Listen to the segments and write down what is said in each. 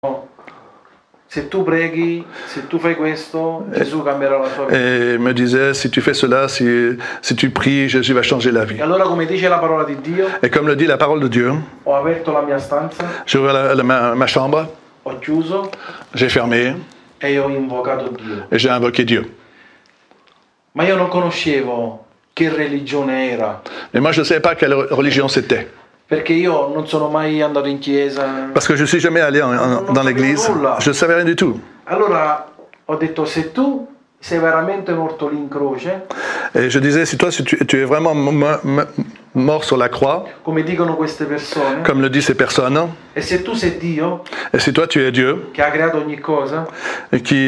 se tu preghi, se tu fai questo, Gesù cambierà la tua vita. Et me disait, si tu fais cela, si tu pries, Jésus va changer la vie. E allora, come dice la parola di Dio, Et comme le dit la parole de Dieu, ho aperto la mia stanza, j'ai ouvert ma chambre, ho chiuso j'ai fermé e ho invocato Dio. et j'ai invoqué Dieu. Ma io non conoscevo che religione era, Mais moi, je ne savais pas quelle religion c'était. perché io non sono mai andato in chiesa. Parce que je ne suis jamais allé dans l'église. Je ne savais rien du tout. Allora ho detto, se tu sei veramente morto lì in croce, Et je disais, si toi, si tu es vraiment mort sur la croix, come dicono queste persone, comme le disent ces personnes, e se tu sei Dio, et si toi, tu es Dieu, che ha creato ogni cosa, et qui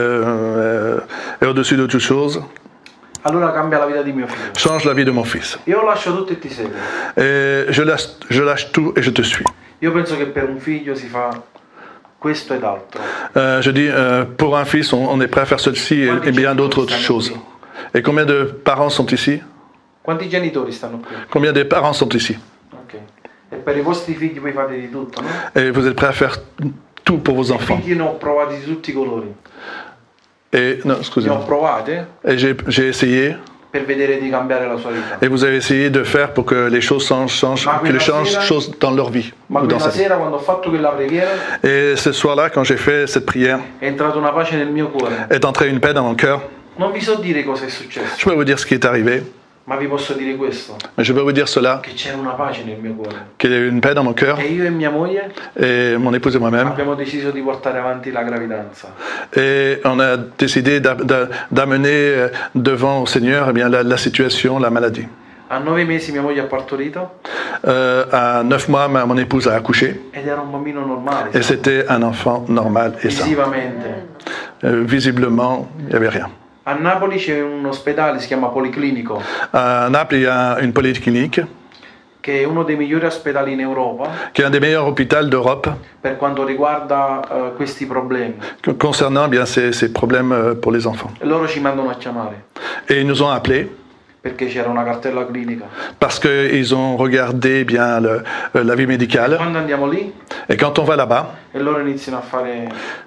est au-dessus de toutes choses, allora cambia la vita di mio figlio. change la vie de mon fils. Io lascio tutto e ti seguo. Et je lâche tout et je te suis. Io penso che per un figlio si fa questo ed altro. Je dis, pour un fils, on est prêt à faire ceci et bien d'autres choses. Et combien de parents sont ici? Quanti genitori stanno qui? Combien de parents sont ici? Ok. E per i vostri figli voi fate di tutto, no? Et vous êtes prêts à faire tout pour vos I enfants. figli ne ho provati di tutti i colori. Et, non, Ne ho excusez-moi. provate Et j'ai essayé, per vedere di cambiare la sua vita. et vous avez essayé de faire pour que les choses changent, que les choses dans leur vie. Ma Ou dans quella sa vie. sera, quando ho fatto quella preghiera, Et ce soir-là, quand j'ai fait cette prière, è entrata una pace nel mio cuore. est entrée une paix dans mon cœur. Non vi so dire cosa è successo, Je peux vous dire ce qui est arrivé, ma vi posso dire questo, mais je peux vous dire cela, che c'era una pace nel mio cuore. qu'il y a eu une paix dans mon cœur, E io e mia moglie et mon épouse et moi-même. abbiamo deciso di portare avanti la gravidanza. Et on a décidé d'amener devant au Seigneur eh bien, la situation, la maladie. A 9 mesi mia moglie ha partorito À 9 mois, mon épouse a accouché, ed era un bambino normale, et c'était un enfant normal et sain. visivamente. Visiblement, il n'y avait rien. A Napoli c'è un ospedale, si chiama Policlinico, À Naples, il y a une polyclinique che è uno dei migliori ospedali in Europa qui est un des meilleurs hôpitaux d'Europe per quanto riguarda questi problemi. concernant bien ces problèmes pour les enfants. E loro ci mandano a chiamare Et ils nous ont appelés perché c'era una cartella clinica. parce qu'ils ont regardé bien la vie médicale. Quando andiamo lì Et quand on va là-bas, e loro iniziano a fare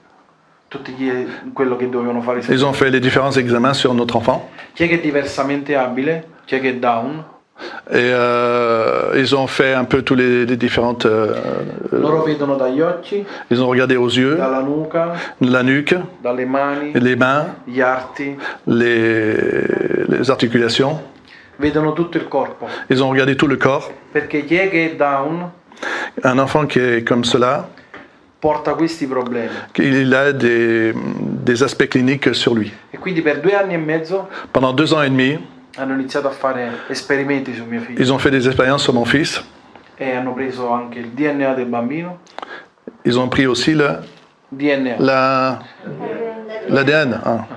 quello che dovevano fare. ils ont fait les différents examens sur notre enfant. Chi è che è diversamente abile, chi è che è down, Et ils ont fait un peu tous les différentes... loro vedono dagli occhi, ils ont regardé aux yeux, dalla nuca, la nuque, dalle mani, les mains, gli arti, les articulations. vedono tutto il corpo. Ils ont regardé tout le corps. Perché chi è che è down Un enfant qui est comme cela, porta questi problemi. il a des aspects cliniques sur lui. E quindi per 2 anni e mezzo Pendant 2 ans et demi, hanno iniziato a fare esperimenti su mio figlio ils ont fait des expériences sur mon fils. e hanno preso anche il DNA del bambino, Ils ont pris aussi DNA. l'ADN. Hein.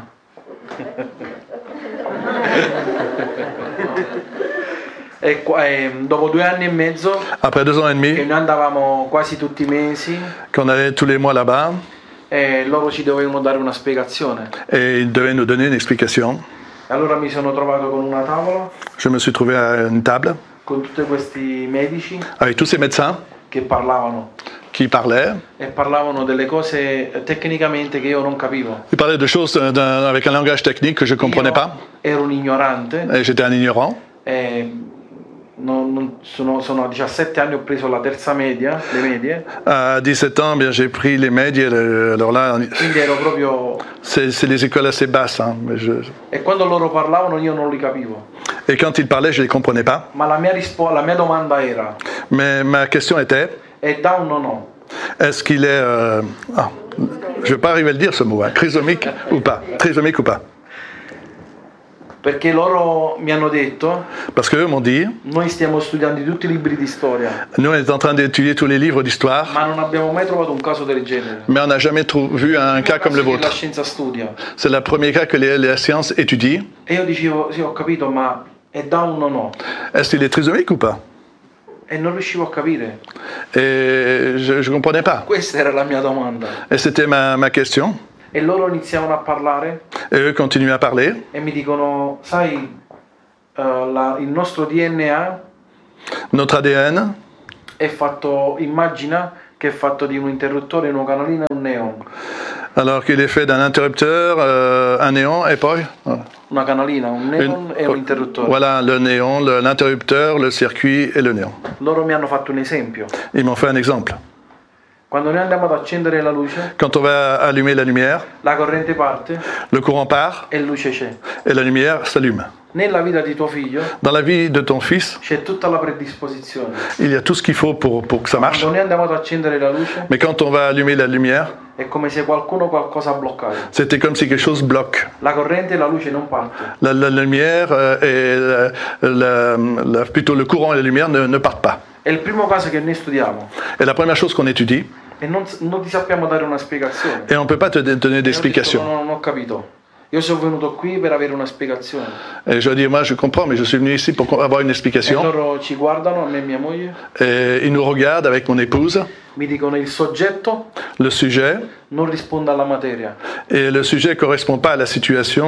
E dopo 2 anni e mezzo, Après 2 ans et che demi, noi andavamo quasi tutti i mesi, qu'on allait tous les mois là-bas, loro ci dovevano dare una spiegazione. et ils devaient nous donner une explication. Allora mi sono trovato con una tavola Je me suis trouvé à une table con tutti questi medici avec tous ces médecins che parlavano qui parlaient. e parlavano delle cose tecnicamente che io non capivo. Ils parlaient de choses avec un langage technique que je ne comprenais pas. Ero un ignorante Et j'étais un ignorant. e sono a 17 anni, ho preso la terza media, le medie, À 17 ans, bien, j'ai pris les médias. Alors là, quindi ero proprio... c'est les écoles assez basses. Hein, mais E quando loro parlavano io non li capivo. Et quand ils parlaient, je ne les comprenais pas. Ma la mia domanda era: Mais ma question était, è down o no? est-ce qu'il est... je ne vais pas arriver à le dire ce mot, hein, trisomique ou pas. Trisomique ou pas. Perché loro mi hanno detto, Parce qu'eux m'ont dit, noi stiamo studiando tutti i libri di storia, nous on est en train d'étudier tous les livres d'histoire, ma non abbiamo mai trovato un caso del genere. mais on n'a jamais vu un cas comme le Che la vôtre. scienza studia. C'est le premier cas que la science étudie. E io dicevo, sì, ho capito, ma è down o no? Est-ce qu'il est trisomique ou pas? E non riuscivo a capire. Et je ne comprenais pas. Questa era la mia domanda. Et c'était ma question. E loro iniziavano a parlare Et eux continuaient à parler. e mi dicono, sai, il nostro DNA Notre ADN è fatto, immagina che è fatto di un interruttore, una canalina e un neon. Alors qu'il est fait d'un interrupteur, un néon et poi Una canalina, un neon e un interruttore. voilà le néon, l'interrupteur, le circuit et le néon. Loro mi hanno fatto un esempio. Ils m'ont fait un exemple. Quando noi andiamo ad accendere la luce, Quand on va allumer la lumière, la corrente parte le courant part e luce c'è. et la lumière s'allume. Nella vita di tuo figlio Dans la vie de ton fils, c'è tutta la predisposizione. il y a tout ce qu'il faut pour que ça marche. Quando noi andiamo ad accendere la luce, Mais quand on va allumer la lumière, è come se qualcosa ha bloccato. c'était comme si quelque chose bloque. La corrente e la luce non parte. La lumière et plutôt le courant et la lumière ne partent pas. È il primo caso che noi studiamo Et la première chose qu'on étudie, e non ti sappiamo dare una spiegazione. et on ne peut pas te donner d'explication. Non ho capito. Io sono venuto qui per avere una spiegazione. Et je dis, moi je comprends, mais je suis venu ici pour avoir une E explication. loro ci guardano, a me e mia moglie, Et ils nous regardent avec mon épouse, mi dicono il soggetto le sujet, non risponde alla materia. et le sujet ne correspond pas à la situation,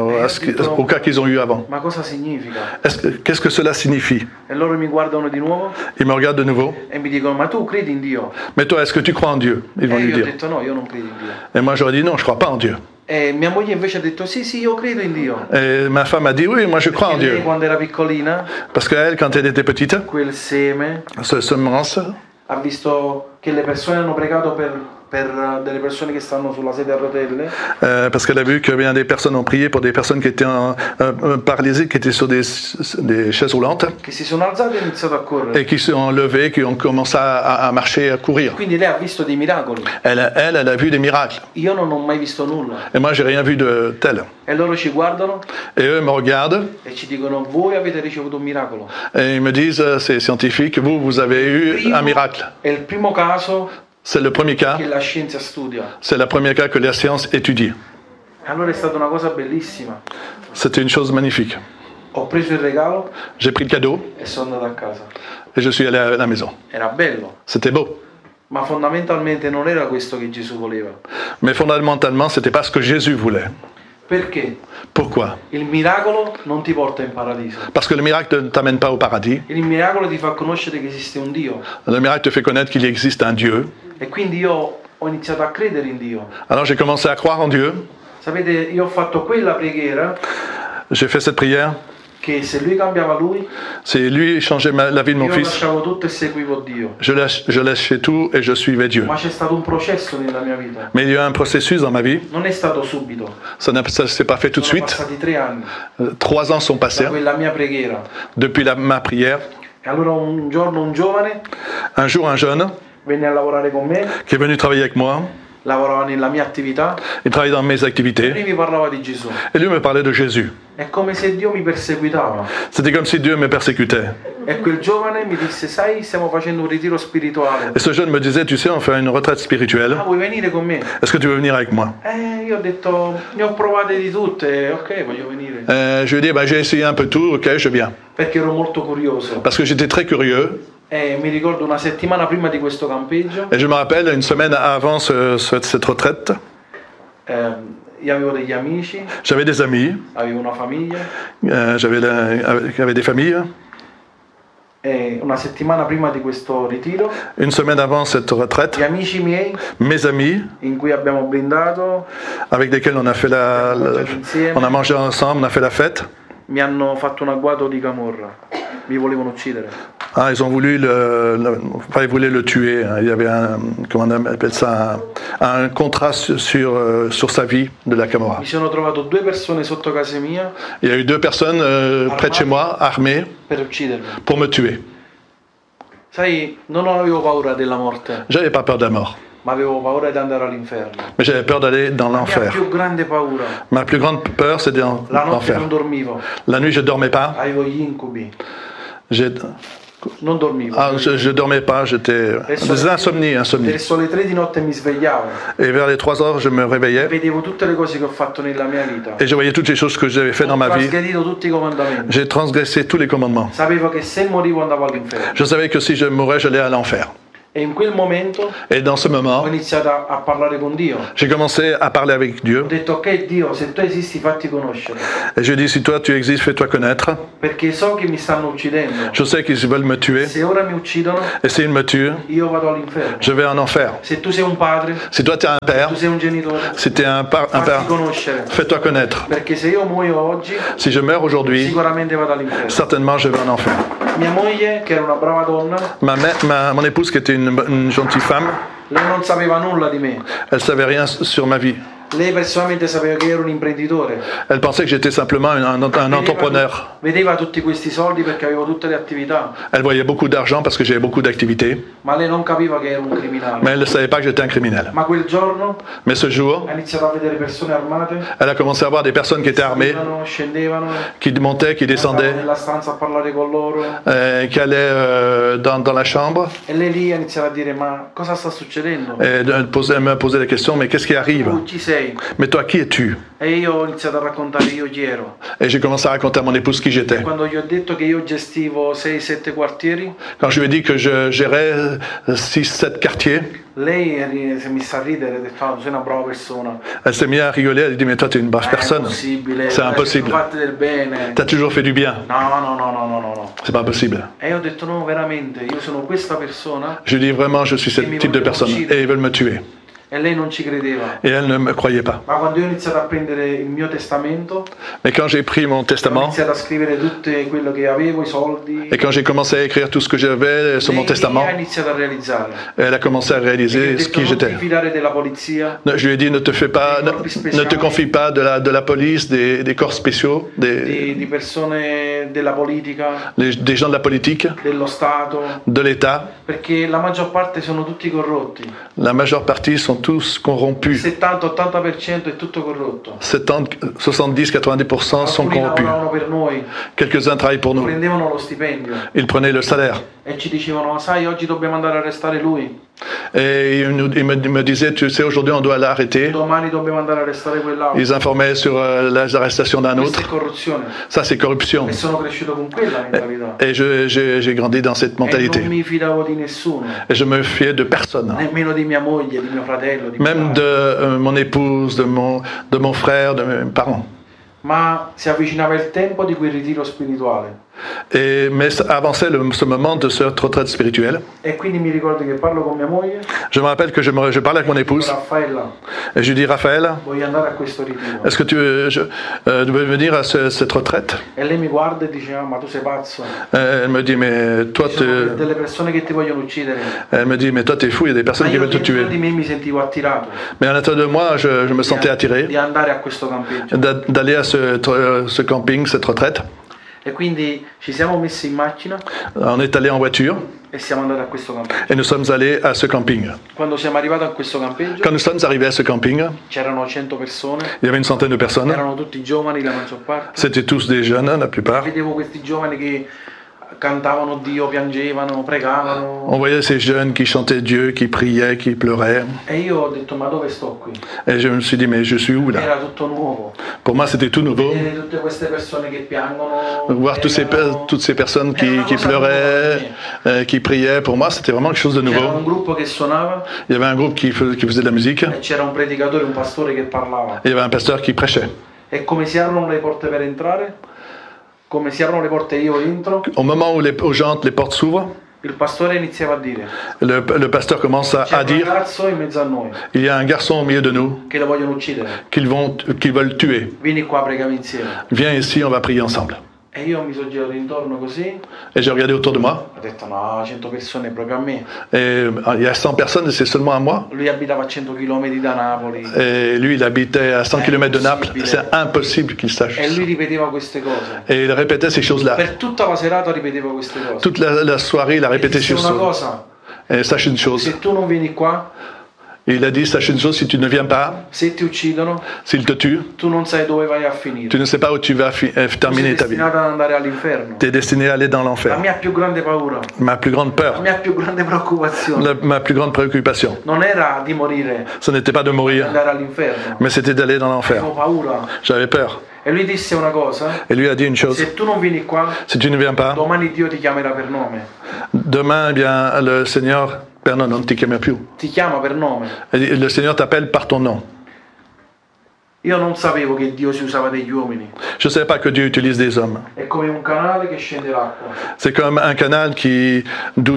au cas qu'ils ont eu avant. Ma cosa significa? Qu'est-ce que cela signifie? E loro mi guardano di nuovo Ils me regardent de nouveau. e mi dicono, ma tu credi in Dio? Mais toi, est-ce que tu crois en Dieu? Ils vont E lui io ho dire. detto no, io non credo in Dio. Et moi j'aurais dit non, je ne crois pas en Dieu. E mia moglie invece ha detto sì, io credo in Dio. Et ma femme a dit oui, moi je crois en E lei Dieu. quando era piccolina, Parce qu'elle, quand elle était petite, quel seme, ce semence, ha visto che le persone hanno pregato per delle persone che stanno sulla sedia a rotelle, parce qu'elle a vu que bien des personnes ont prié pour des personnes qui étaient paralysées, qui étaient sur des chaises roulantes, che si sono alzate e hanno iniziato a correre. et qui se sont levées, qui ont commencé à marcher, à courir. Quindi lei ha visto dei miracoli. Elle a vu des miracles. Io non ho mai visto nulla. Et moi, j'ai rien vu de tel. E loro ci guardano Et eux me regardent e ci dicono, voi avete ricevuto un miracolo. et ils me disent, c'est scientifique, vous avez eu un miracle. È il primo caso C'est le premier cas, che la scienza studia. c'est le premier cas que la science étudie. Allora è stata una cosa bellissima. C'était une chose magnifique. Ho preso il regalo J'ai pris le cadeau e sono andato a casa. et je suis allé à la maison. Era bello, C'était beau. ma fondamentalmente non era questo che Gesù voleva. Mais fondamentalement, c'était pas ce que Jésus voulait. Perché? Pourquoi? Il miracolo non ti porta in paradiso. Parce que le miracle ne t'amène pas au paradis. Il miracolo ti fa conoscere che esiste un Dio. Le miracle te fait connaître qu'il existe un Dieu. E quindi io ho iniziato a credere in Dio. Alors j'ai commencé à croire en Dieu. Sapete, io ho fatto quella preghiera J'ai fait cette prière. che se lui cambiava lui, C'est lui changeait la vie de mon io fils. lasciavo tutto e seguivo Dio. Je lâchais tout et je suivais Dieu. Ma c'è stato un processo nella mia vita. Mais il y a eu un processus dans ma vie. Non è stato subito. Ça ne s'est pas fait tout de Sono suite. passati 3 anni 3 ans sont passés da quella mia preghiera. depuis ma prière. E allora un giorno un giovane Un jour, un jeune venne a lavorare con me, qui est venu travailler avec moi, lavorava nella mia attività il travaillait dans mes e activités lui mi parlava di Gesù. et lui me parlait de Jésus. È come se Dio mi perseguitava. C'était comme si Dieu me persécutait. E quel giovane mi disse, sai, stiamo facendo un ritiro spirituale. Et ce jeune me disait, tu sais, on fait une retraite spirituelle. Ah, vuoi venire con me? Est-ce que tu veux venir avec moi? Io ho detto, ne ho provate di tutte, ok, voglio venire. Je lui ai dit, bah, j'ai essayé un peu tout, ok, je viens. Perché ero molto curioso. Parce que j'étais très curieux. E mi ricordo una settimana prima di questo campeggio, Et je me rappelle, une semaine avant cette retraite, io avevo degli amici, j'avais des amis, avevo una famiglia, j'avais des familles. e una settimana prima di questo ritiro, Une semaine avant cette retraite, gli amici miei, mes amis, in cui abbiamo brindato, avec lesquels on a fait on a mangé ensemble, on a fait la fête, mi hanno fatto un agguato di camorra, mi volevano uccidere. ah, ils ont voulu ils voulaient le tuer. Il y avait comment on appelle ça, un contrat sur sa vie de la Camorra. Mi sono trovato 2 persone sotto casa mia Il y a eu 2 personnes près de chez moi, armées, per uccidermi. pour me tuer. Sai, non avevo paura della morte, J'avais pas peur de la mort, ma avevo paura di andare all'inferno. mais j'avais peur d'aller dans La mia l'enfer. più grande paura, Ma plus grande peur, c'était la notte l'enfer. non dormivo, La nuit, je dormais pas. avevo gli incubi, J'ai- non dormivo. Ah, je dormais pas, j'étais des insomnies. Verso le 3 di notte mi svegliavo, Et vers les 3 heures, je me réveillais vedevo tutte le cose che ho fatto nella mia vita. et je voyais toutes les choses que j'avais fait dans ma Ho vie. trasgredito tutti i comandamenti. J'ai transgressé tous les commandements. Sapevo che se morivo andavo all'inferno. Je savais que si je mourais, j'allais à l'enfer. E in quel momento Et dans ce ho moment, iniziato a parlare con Dio. j'ai commencé à parler avec Dieu. Ho detto, ok Dio, se tu esisti fatti conoscere, Et je dis, si toi tu existes, fais-toi connaître. perché so che mi stanno uccidendo. Je sais qu'ils veulent me tuer. Se ora mi uccidono, Et s'ils me tuent, io vado all'inferno. je vais en enfer. Se tu sei un padre, Si toi tu es un père, tu sei un genitore, si tu es un père, fatti conoscere. fais-toi connaître. Perché se io muoio oggi, Si je meurs aujourd'hui, sicuramente vado all'inferno. certainement je vais en enfer. Mia moglie, che era una brava donna, Mon épouse qui était une gentille femme, lei non sapeva nulla di me. elle savait rien sur ma vie. Lei personalmente sapeva che ero un imprenditore. Elle pensait que j'étais simplement un entrepreneur. Vedeva tutti questi soldi perché avevo tutte le attività, Elle voyait beaucoup d'argent parce que j'avais beaucoup d'activités, ma lei non capiva che ero un criminale. mais elle ne savait pas que j'étais un criminel. Ma quel giorno Mais ce jour, ha iniziato a vedere persone armate, elle a commencé à voir des personnes qui étaient armées, scendevano, qui montaient, qui andavano descendaient, nella stanza a parlare con loro, qui allaient dans la chambre. e lei lì ha iniziato a dire, ma cosa sta succedendo? Et elle me posait la question, mais qu'est-ce qui arrive? Tu chi sei? Mais toi, qui es-tu? E io ho iniziato a raccontare io chi ero. Et j'ai commencé à raconter à mon épouse qui j'étais. Quando gli ho detto che io gestivo 6-7 quartieri, Quand je lui ai dit que je gérais 6-7 quartiers, lei si è messa a ridere e ha detto, tu sei una brava persona. elle s'est mise à rigoler. Elle a dit, mais toi, tu es une brave È personne. impossibile, C'est impossible. Fate del bene. Tu as toujours fait du bien. No. C'est pas possible. E io ho detto, no, veramente, io sono questa persona. Je lui ai dit, vraiment, je suis ce type de personne. Et ils veulent me tuer. E lei non ci credeva. Et elle ne me croyait pas. Ma quando io ho iniziato a prendere il mio testamento, Mais quand j'ai pris mon ho testament, iniziato a scrivere tutto quello che avevo, i soldi, et quand j'ai commencé à écrire tout ce que j'avais sur mon testament, ha iniziato a realizzare. elle a commencé à E gli ho réaliser ce detto, qui non j'étais. ti fidare della polizia, Je lui ai dit, ne te confie pas de la police, des corps spéciaux, di persone della politica, des gens de la politique, dello Stato, de l'État. perché la maggior parte sono tutti corrotti. La majeure partie sont tous corrompus. 70-80% è tutto corrotto. 70-90% sont Alcuni corrompus. lavoravano per noi, Quelques-uns travaillent pour nous. prendevano lo stipendio Ils prenaient le salaire. e ci dicevano, ma sai, oggi dobbiamo andare a arrestare lui, Et ils me disaient, tu sais, aujourd'hui on doit l'arrêter. domani dobbiamo andare a arrestare quell'altro. Ils informaient sur l'arrestation d'un Questa autre. è corruzione. Ça, c'est corruption. E sono cresciuto con quella mentalità. Et j'ai grandi dans cette E mentalité. non mi fidavo di nessuno, Et je me fiais de personne. nemmeno di mia moglie, di mio fratello, di mio Même padre. de mon épouse, de mon frère, de mes parents. Ma si avvicinava il tempo di quel ritiro spirituale. Mais avançait ce moment de cette retraite spirituelle. E quindi mi ricordo che parlo con mia moglie, Je me rappelle que je parlais avec mon épouse Raffaella, et je lui dis, Raphaël, voglio andare a questo ritiro. est-ce que tu veux venir à cette retraite? E lei mi guarda e dice, ma tu sei pazzo, Elle me dit, mais toi, ci sono delle persone che ti vogliono uccidere. elle me dit, mais toi, t'es fou, il y a des Ma personnes qui io veulent te dentro tuer. di me mi sentivo attirato Mais à l'intérieur de moi, je me sentais attiré di andare a questo campeggio. d'aller à ce camping, cette retraite. E quindi ci siamo messi in macchina On est allé en voiture e siamo andati a questo campeggio. et nous sommes allés à ce camping. Quando siamo arrivati a questo campeggio Quand nous sommes arrivés à ce camping, c'erano 100 persone, il y avait une centaine de personnes. erano tutti giovani la maggior parte. C'était tous des jeunes, la plupart. Vedevo questi giovani che cantavano Dio, piangevano, pregavano. On voyait ces jeunes qui chantaient Dieu, qui priaient, qui pleuraient. E io ho detto, ma dove sto qui? Et je me suis dit, mais je suis où là? Era tutto nuovo. Pour moi, c'était tout nouveau. Vedere tutte queste persone che piangono, Voir pregano. toutes ces personnes qui pleuraient, qui priaient, pour moi, c'était vraiment quelque chose de C'era nouveau. un gruppo che suonava Il y avait un groupe qui faisait de la musique. e c'era un predicatore, un pastore che parlava. Et il y avait un pasteur qui prêchait. E come si aprono le porte per entrare? Come si aprono le porte e io entro, Au moment où aux gens, les portes s'ouvrent, il pastore iniziava a dire, le pasteur commence c'è à un dire, ragazzo in mezzo a noi il y a un garçon au milieu de nous che lo vogliono uccidere, qu'ils veulent tuer. vieni qua, preghiamo insieme. Viens ici, on va prier ensemble. E io mi sono girato intorno così, Et j'ai regardé autour de moi. ho detto no, 100 persone proprio a me. Et il y a 100 personnes et c'est seulement à moi. Lui abitava a 100 km da Napoli Et lui, il habitait à 100 km de Naples. C'est impossible qu'il sache. e lui ripeteva queste cose. Et il répétait ces choses-là. Per tutta la serata ripeteva queste cose. Toute la soirée, il a répété Disse ces una choses. cosa, Et sache une chose. se tu non vieni qua, Il a dit, sache une chose, si tu ne viens pas, se ti uccidono, s'ils te tuent, tu non sai dove vai a finire. tu ne sais pas où tu vas Tu terminer sei ta vie. destinato ad andare all'inferno. Tu es destiné à aller dans La l'enfer. mia più grande paura, Ma plus grande la peur, mia più grande preoccupazione ma plus grande préoccupation, non era di morire, ce n'était pas de di mourir, andare all'inferno. mais c'était d'aller dans l'enfer. Avevo paura. J'avais peur. E lui disse una cosa, Et lui a dit une chose, se tu non vieni qua, si tu ne viens pas, domani Dio ti chiamerà per nome. demain, eh bien, le Seigneur Père, non ti chiama più. ti chiama per nome. Et le Seigneur t'appelle par ton nom. Io non sapevo che Dio si usava degli uomini. Je ne savais pas que Dieu utilise des hommes. È come un canale che scende l'acqua. C'est comme un canal d'où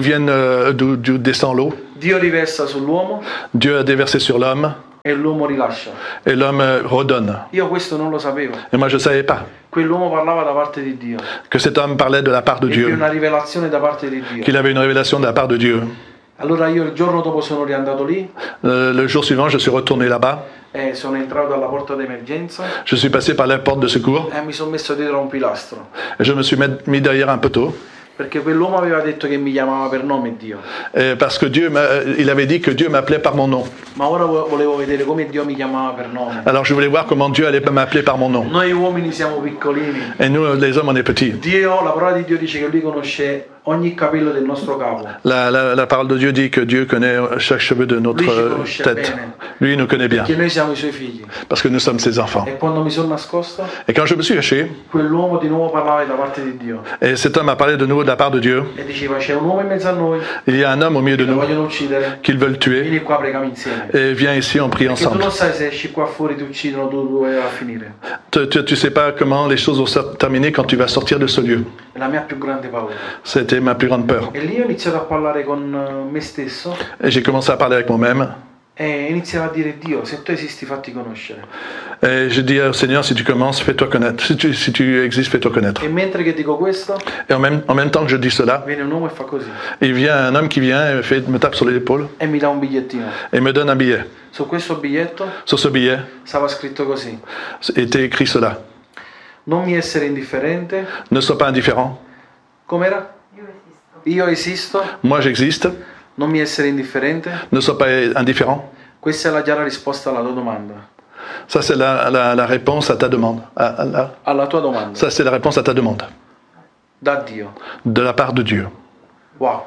descend l'eau. Dio riversa sull'uomo Dieu a déversé sur l'homme e l'uomo rilascia. et l'homme redonne. Io questo non lo sapevo. Et moi, je ne savais pas Quell'uomo parlava da parte di Dio. que cet homme parlait de la part de Ebbe Dieu, una rivelazione da parte di Dio. qu'il avait une révélation de la part de Dieu. Allora io il giorno dopo sono riandato lì Le jour suivant, je suis retourné là-bas. e sono entrato dalla porta d'emergenza Je suis passé par la porte de secours e mi sono messo dietro a un pilastro. et je me suis mis derrière un poteau. Perché quell'uomo aveva detto che mi chiamava per nome Dio. Et parce que il avait dit que Dieu m'appelait par mon nom. Ma ora volevo vedere come Dio mi chiamava per nome. Alors je voulais voir comment Dieu allait m'appeler par mon nom. Noi uomini siamo piccolini. Et nous, les hommes, on est petits. La parola di Dio dice che lui conosce ogni capello del nostro capo. La parole de Dieu dit que Dieu connaît chaque cheveu de notre tête. Lui, il nous connaît bien. Perché noi siamo i suoi figli. Parce que nous sommes ses enfants. E quando mi sono nascosto, Et quand je me suis caché, quell'uomo di nuovo parlava da parte di Dio. et cet homme a parlé de nouveau de la part de Dieu, E diceva, c'è un uomo in mezzo a noi, il y a un homme au milieu de lo nous vogliono uccidere. qu'ils veulent tuer, Vieni qua, preghiamo insieme. et viens ici, on prie Perché tu ensemble. non sai se esci qua fuori ti uccidono, dove va a finire. Tu sais pas comment les choses vont se terminer quand tu vas sortir de ce lieu. È la mia più grande paura. C'était ma plus grande peur. E lì ho iniziato a parlare con me stesso Et j'ai commencé à parler avec moi-même. e iniziavo a dire, Dio, se tu esisti fatti conoscere. Et je dis au Seigneur, si tu commences, fais-toi connaître. Si tu existes, fais-toi connaître. E mentre che dico questo, Et en même temps que je dis cela, viene un uomo e fa così. il vient un homme qui vient et me tape sur l'épaule E mi dà un bigliettino. et me donne un billet. Su questo biglietto Sur ce billet stava scritto così. était écrit cela. Non mi essere indifferente. Ne sois pas indifférent. Com'era? Io esisto. Moi, j'existe. Non mi essere indifferente. Ne sois pas indifférent. Questa è la chiara risposta alla tua domanda. Ça, c'est la réponse à ta demande. Alla tua domanda. Ça, c'est la réponse à ta demande. Da Dio. De la part de Dieu. Wow.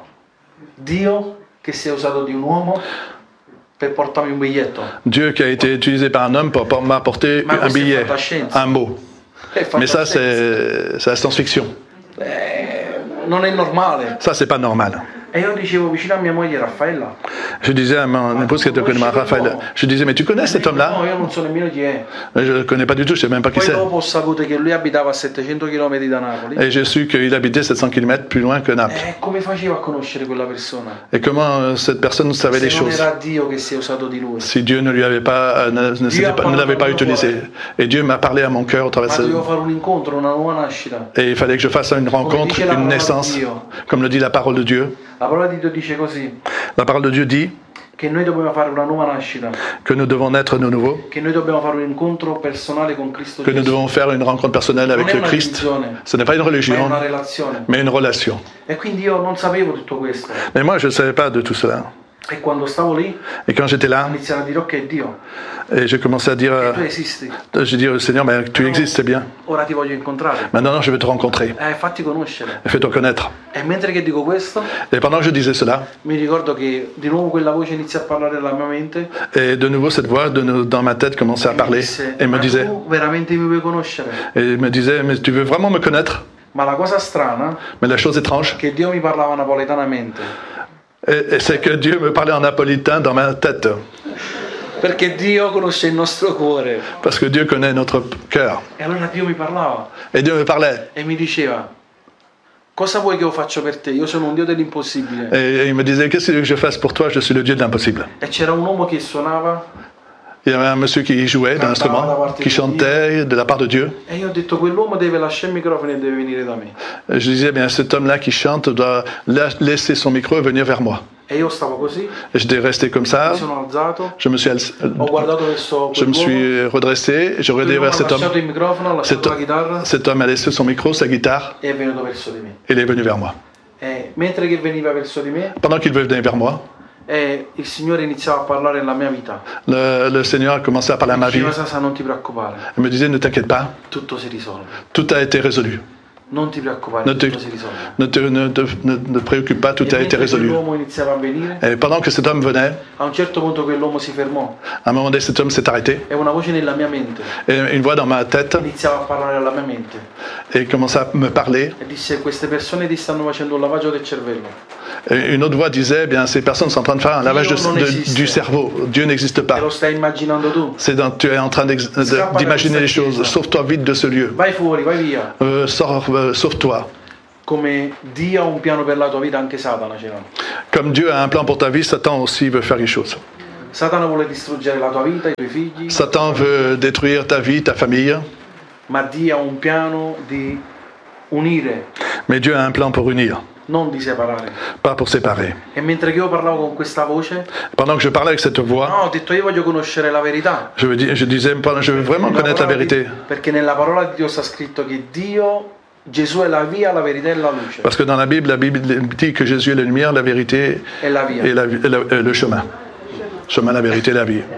Dio che si è usato di un uomo per portarmi un biglietto. Dieu qui a été utilisé par un homme pour m'apporter un billet, un mot. Mais ça, c'est la science-fiction. Non è normale. Ça, c'est pas normal. E io dicevo vicino a mia moglie Raffaella. Je disais à mon épouse qui était connue, Raphaël, je disais, mais tu connais cet homme-là? No, io non so nemmeno chi è. Je ne le connais pas du tout, je ne sais même pas qui Poi c'est. dopo ho saputo che lui abitava a 700 km da Napoli. Et j'ai su qu'il habitait 700 km plus loin que Naples. E come faceva a conoscere quella persona? Et comment cette personne savait les Se non choses? era Dio che si è usato di lui. Si Dieu ne lui avait pas, ne l'avait pas utilisé. Et Dieu m'a parlé à mon cœur au travers Ma de dovevo fare un incontro, una nuova nascita. Et il fallait que je fasse une rencontre, une naissance, comme le dit la parole de Dieu. La parola di Dio dice così, La parole de Dieu dit che noi dobbiamo fare una nuova nascita, que nous devons naître de nouveau, che noi dobbiamo fare un incontro personale con Cristo que nous Gesù. devons faire une rencontre personnelle avec le Christ. Ce n'est pas une Ma è religion, una relazione. mais une relation. E quindi io non sapevo tutto questo. Mais moi, je ne savais pas de tout cela. E quando stavo lì, Et quand j'étais là, iniziavo a dire, ok Dio, et j'ai commencé à dire, tu esisti. j'ai dit au Seigneur, mais tu existes, c'est bien. Ora ti voglio incontrare. Maintenant, non, je vais te rencontrer. Fatti conoscere. Et fais-toi connaître. E mentre che dico questo, Et pendant que je disais cela, mi ricordo che di nuovo quella voce inizia a parlare nella mia mente. et de nouveau cette voix dans ma tête commençait à parler et me Ma disait, tu veramente mi vuoi conoscere? et me disait, mais tu veux vraiment me connaître? Ma la cosa strana Mais la chose étrange, è che Dio mi parlava napoletanamente. et c'est que Dieu me parlait en napolitain dans ma tête. Perché Dio conosce il nostro cuore. Parce que Dieu connaît notre cœur. E allora Dio mi parlava Et Dieu me parlait. e mi diceva, cosa vuoi che io faccia per te? Io sono un Dio dell'impossibile. Et il me disait, qu'est-ce que tu veux que je fasse pour toi? Je suis le Dieu de l'impossible. E c'era un uomo che suonava Il y avait un monsieur qui jouait d'un instrument, qui chantait de la part de Dieu. e io ho detto, quell'uomo deve lasciare il microfono e deve venire da me. Je disais, bien, cet homme-là qui chante doit laisser son micro et venir vers moi. E io stavo così, Et j'étais resté comme ça. mi sono alzato, Je me suis, ho guardato verso je me quell'uomo, suis redressé, j'ai regardé quell'uomo vers ha cet homme. lasciato il microfono, ha lasciato la chitarra Cet homme a laissé son micro, sa guitare, e è venuto verso di me. et il est venu vers moi. E mentre che veniva verso di me, Pendant qu'il venait vers moi, il Signore iniziava a parlare nella mia vita. le Seigneur a commencé à parler à ma vie. Diceva, Sasa, non ti preoccupare, Il me disait, ne t'inquiète pas, tutto si risolve. tout a été résolu. Non ti preoccupare, Ne te, tutto si risolve. ne te préoccupe pas, tout E a été mentre résolu. quell'uomo iniziava a venire, Et pendant que cet homme venait, a un certo punto quell'uomo si fermò à un moment donné, cet homme s'est arrêté. e una voce nella mia mente Et une voix dans ma tête iniziava a parlare alla mia mente et il commença à me parler. e disse, queste persone ti stanno facendo un lavaggio del cervello. Et une autre voix disait, eh bien, ces personnes sont en train de faire un lavage du cerveau. Dieu n'existe pas. Te lo stai immaginando tu. Tu es en train d'imaginer les choses. Sauve-toi vite de ce lieu. Vai fuori, vai via. Sauve-toi. Come Dio ha un piano per la tua vita, anche Satana ce l'ha. Comme Dieu a un plan pour ta vie, Satan aussi veut faire les choses. Satana vuole distruggere la tua vita, i tuoi figli. Satan veut détruire ta vie, ta famille. Ma Dio ha un piano di unire, Mais Dieu a un plan pour unir, non di separare. pas pour séparer. E mentre che io parlavo con questa voce, Pendant que je parlais avec cette voix, no, ho detto io voglio conoscere la verità. je disais, je veux vraiment connaître la vérité. Perché nella parola di Dio sta scritto che Gesù è la via, la verità e la luce. Parce que dans la Bible dit que Jésus est la lumière, la vérité È la via. et le chemin. Chemin, la vérité, la vie.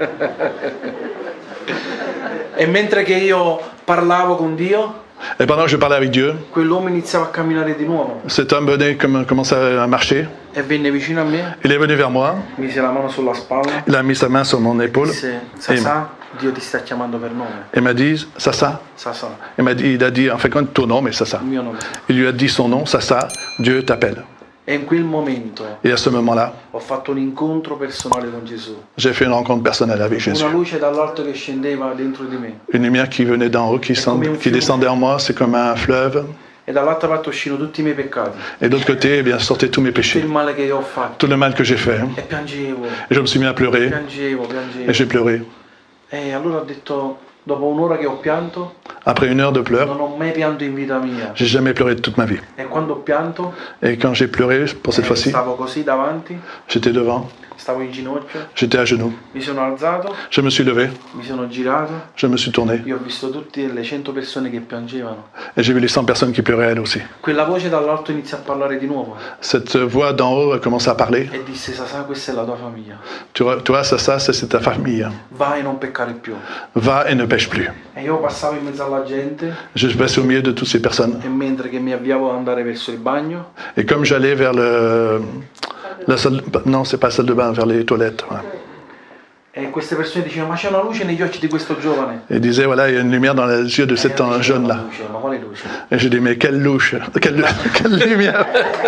E mentre che io parlavo con Dio, Et pendant que je parlais avec Dieu, quell'uomo iniziava a camminare di nuovo cet homme commençait à marcher. e venne vicino a me, Il est venu vers moi, mise la mano sulla spalla il a mis sa main sur mon épaule disse: Sasà, Dio ti sta chiamando per nome. et m'a dit, Sasa. Sasà, Il a dit, en fait, ton nom, mais Sasa. il mio nome. Il lui a dit son nom, Sasa, Dieu t'appelle. E in quel momento Et à ce moment-là, ho fatto un incontro personale con Gesù. j'ai fait une rencontre personnelle avec Jésus. Una luce dall'alto che scendeva dentro di me. Une lumière qui venait d'en haut, qui descendait en moi, c'est comme un fleuve. E dall'altra parte uscivano tutti i miei peccati, Et de l'autre côté, eh bien, sortaient tous mes tutto péchés, il male che io ho fatto. tout le mal que j'ai fait. E piangevo, Et je me suis mis à pleurer, piangevo. et j'ai pleuré. E allora ho detto, dopo un'ora che ho pianto, Après une heure de pleurs, non ho mai pianto in vita mia. j'ai jamais pleuré de toute ma vie. E quando ho pianto, Et quand j'ai pleuré pour cette fois-ci, stavo così davanti, j'étais devant, stavo in ginocchio, j'étais à genoux. mi sono alzato, Je me suis levé, mi sono girato, je me suis tourné, e ho visto tutte le 100 persone che piangevano. et j'ai vu les 100 personnes qui pleuraient elles aussi. Quella voce dall'alto inizia a parlare di nuovo Cette voix d'en haut a commencé à parler. e disse: Sasà, questa è la tua famiglia. Tu vois, ça, c'est ta famille. Vai e non peccare più. Va et ne pêche plus. E io passavo in mezzo alla gente Je passais au milieu de toutes ces personnes. e mentre che mi avviavo ad andare verso il bagno, Et comme j'allais vers la salle, non, c'est pas la salle de bain, vers les toilettes. Voilà. e queste persone dicevano: ma c'è una luce negli occhi di questo giovane. Et disait, voilà, il y a une lumière dans les yeux de cet io dicevo, jeune-là. "Ma luce, ma quale luce?" Et j'ai dit, mais quelle louche, quelle lumière.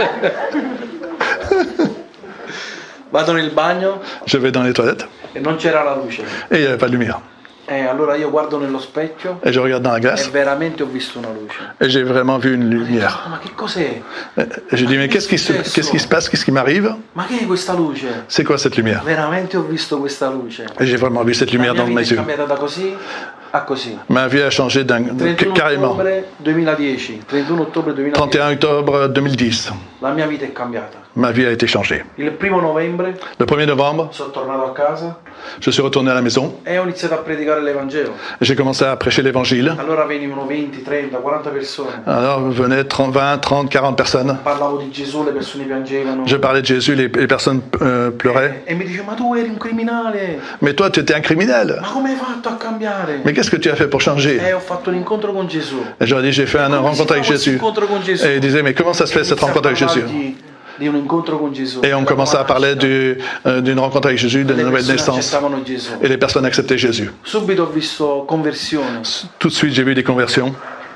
Vado nel bagno Je vais dans les toilettes e non c'era la luce. et il n'y avait pas de lumière. E allora io guardo nello specchio Et je regarde dans la e glace veramente ho visto una luce. et j'ai vraiment vu une lumière. Ma che cos'è? Et j'ai dit, mais qu'est-ce qui se passe, qu'est-ce qui m'arrive? Ma che è questa luce? C'est quoi cette lumière? Veramente ho visto questa luce. Et j'ai vraiment vu cette lumière La dans mia mes vita è yeux. cambiata da così a così. Ma vie a changé 31 carrément. ottobre 2010, 31 ottobre 2010, 31 octobre 2010, la mia vita è cambiata. ma vie a été changée. Il 1 novembre Le 1er novembre, sono tornato a casa je suis retourné à la maison e ho iniziato a predicare l'Evangelo. et j'ai commencé à prêcher l'évangile. Allora venivano 20, 30, 40 persone. Alors venaient 20, 30, 40 personnes. Parlavo di Gesù, le persone piangevano. Je parlais de Jésus, les personnes pleuraient. E mi diceva: ma tu eri un criminale, Mais toi, tu étais un criminel. ma come hai fatto a cambiare? Mais qu'est-ce que tu as fait pour changer? E ho fatto un incontro con Gesù. Et j'aurais dit, j'ai fait une rencontre avec Jésus. Incontro con Gesù. Et ils disaient, mais comment ça se fait cette rencontre avec Jésus? Di un incontro con Gesù. Et on commençait à parler d'une rencontre avec Jésus, de la nouvelle naissance. Accettavano Gesù. Et les personnes acceptaient Jésus. Subito ho visto conversione. Tout de suite, j'ai vu des conversions.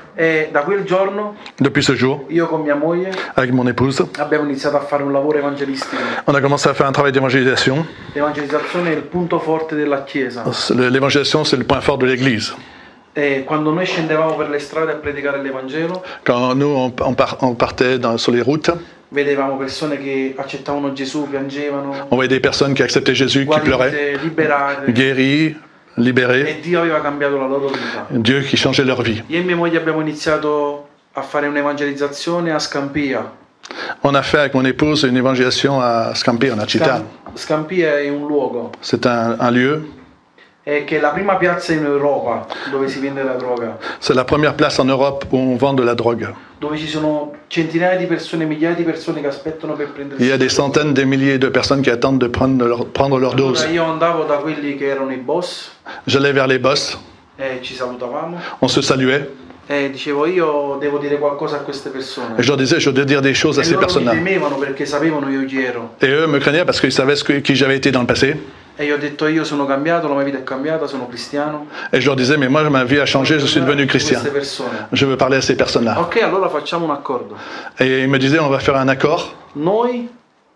E da quel giorno Depuis ce jour, io con mia moglie avec mon épouse, abbiamo iniziato a fare un lavoro evangelistico. on a commencé à faire un travail d'évangélisation. L'evangelizzazione è il punto forte della Chiesa. L'évangélisation, c'est le point fort de l'Église. E quando noi scendevamo per le strade a predicare l'Evangelo, Quand nous, on partait sur les routes, vedevamo persone che accettavano Gesù, piangevano, on voyait des personnes qui acceptaient Jésus, qui pleuraient, guarite, liberate. guéries, libérées. E Dio aveva cambiato la loro vita. Dieu qui changeait leur vie. Io e mia moglie abbiamo iniziato a fare un'evangelizzazione a Scampia. On a fait avec mon épouse une évangélisation à Scampia, en Città. Scampia è un luogo, C'est un lieu, che è la prima piazza in Europa dove si vende la droga, c'est la première place en Europe où on vend de la drogue. dove ci sono centinaia di persone, migliaia di persone che aspettano per prendere. Il y a des centaines, des milliers de personnes qui attendent de prendre leur Allora dose. io andavo da quelli che erano i boss J'allais vers les boss, e ci salutavamo on se saluait, e dicevo: io devo dire qualcosa a queste et persone. je leur disais, je dois dire des choses à E ces loro mi personnes-là. temevano perché sapevano io chi ero. Et eux me craignaient parce qu'ils savaient qui j'avais été dans le passé. E io ho detto: io sono cambiato, la mia vita è cambiata, sono cristiano. Et je leur disais, mais moi, ma vie a changé, je suis devenu chrétien. Queste persone. Je veux parler à ces personnes-là. Ok, allora facciamo un accordo. Et ils me disaient, on va faire un accord. Noi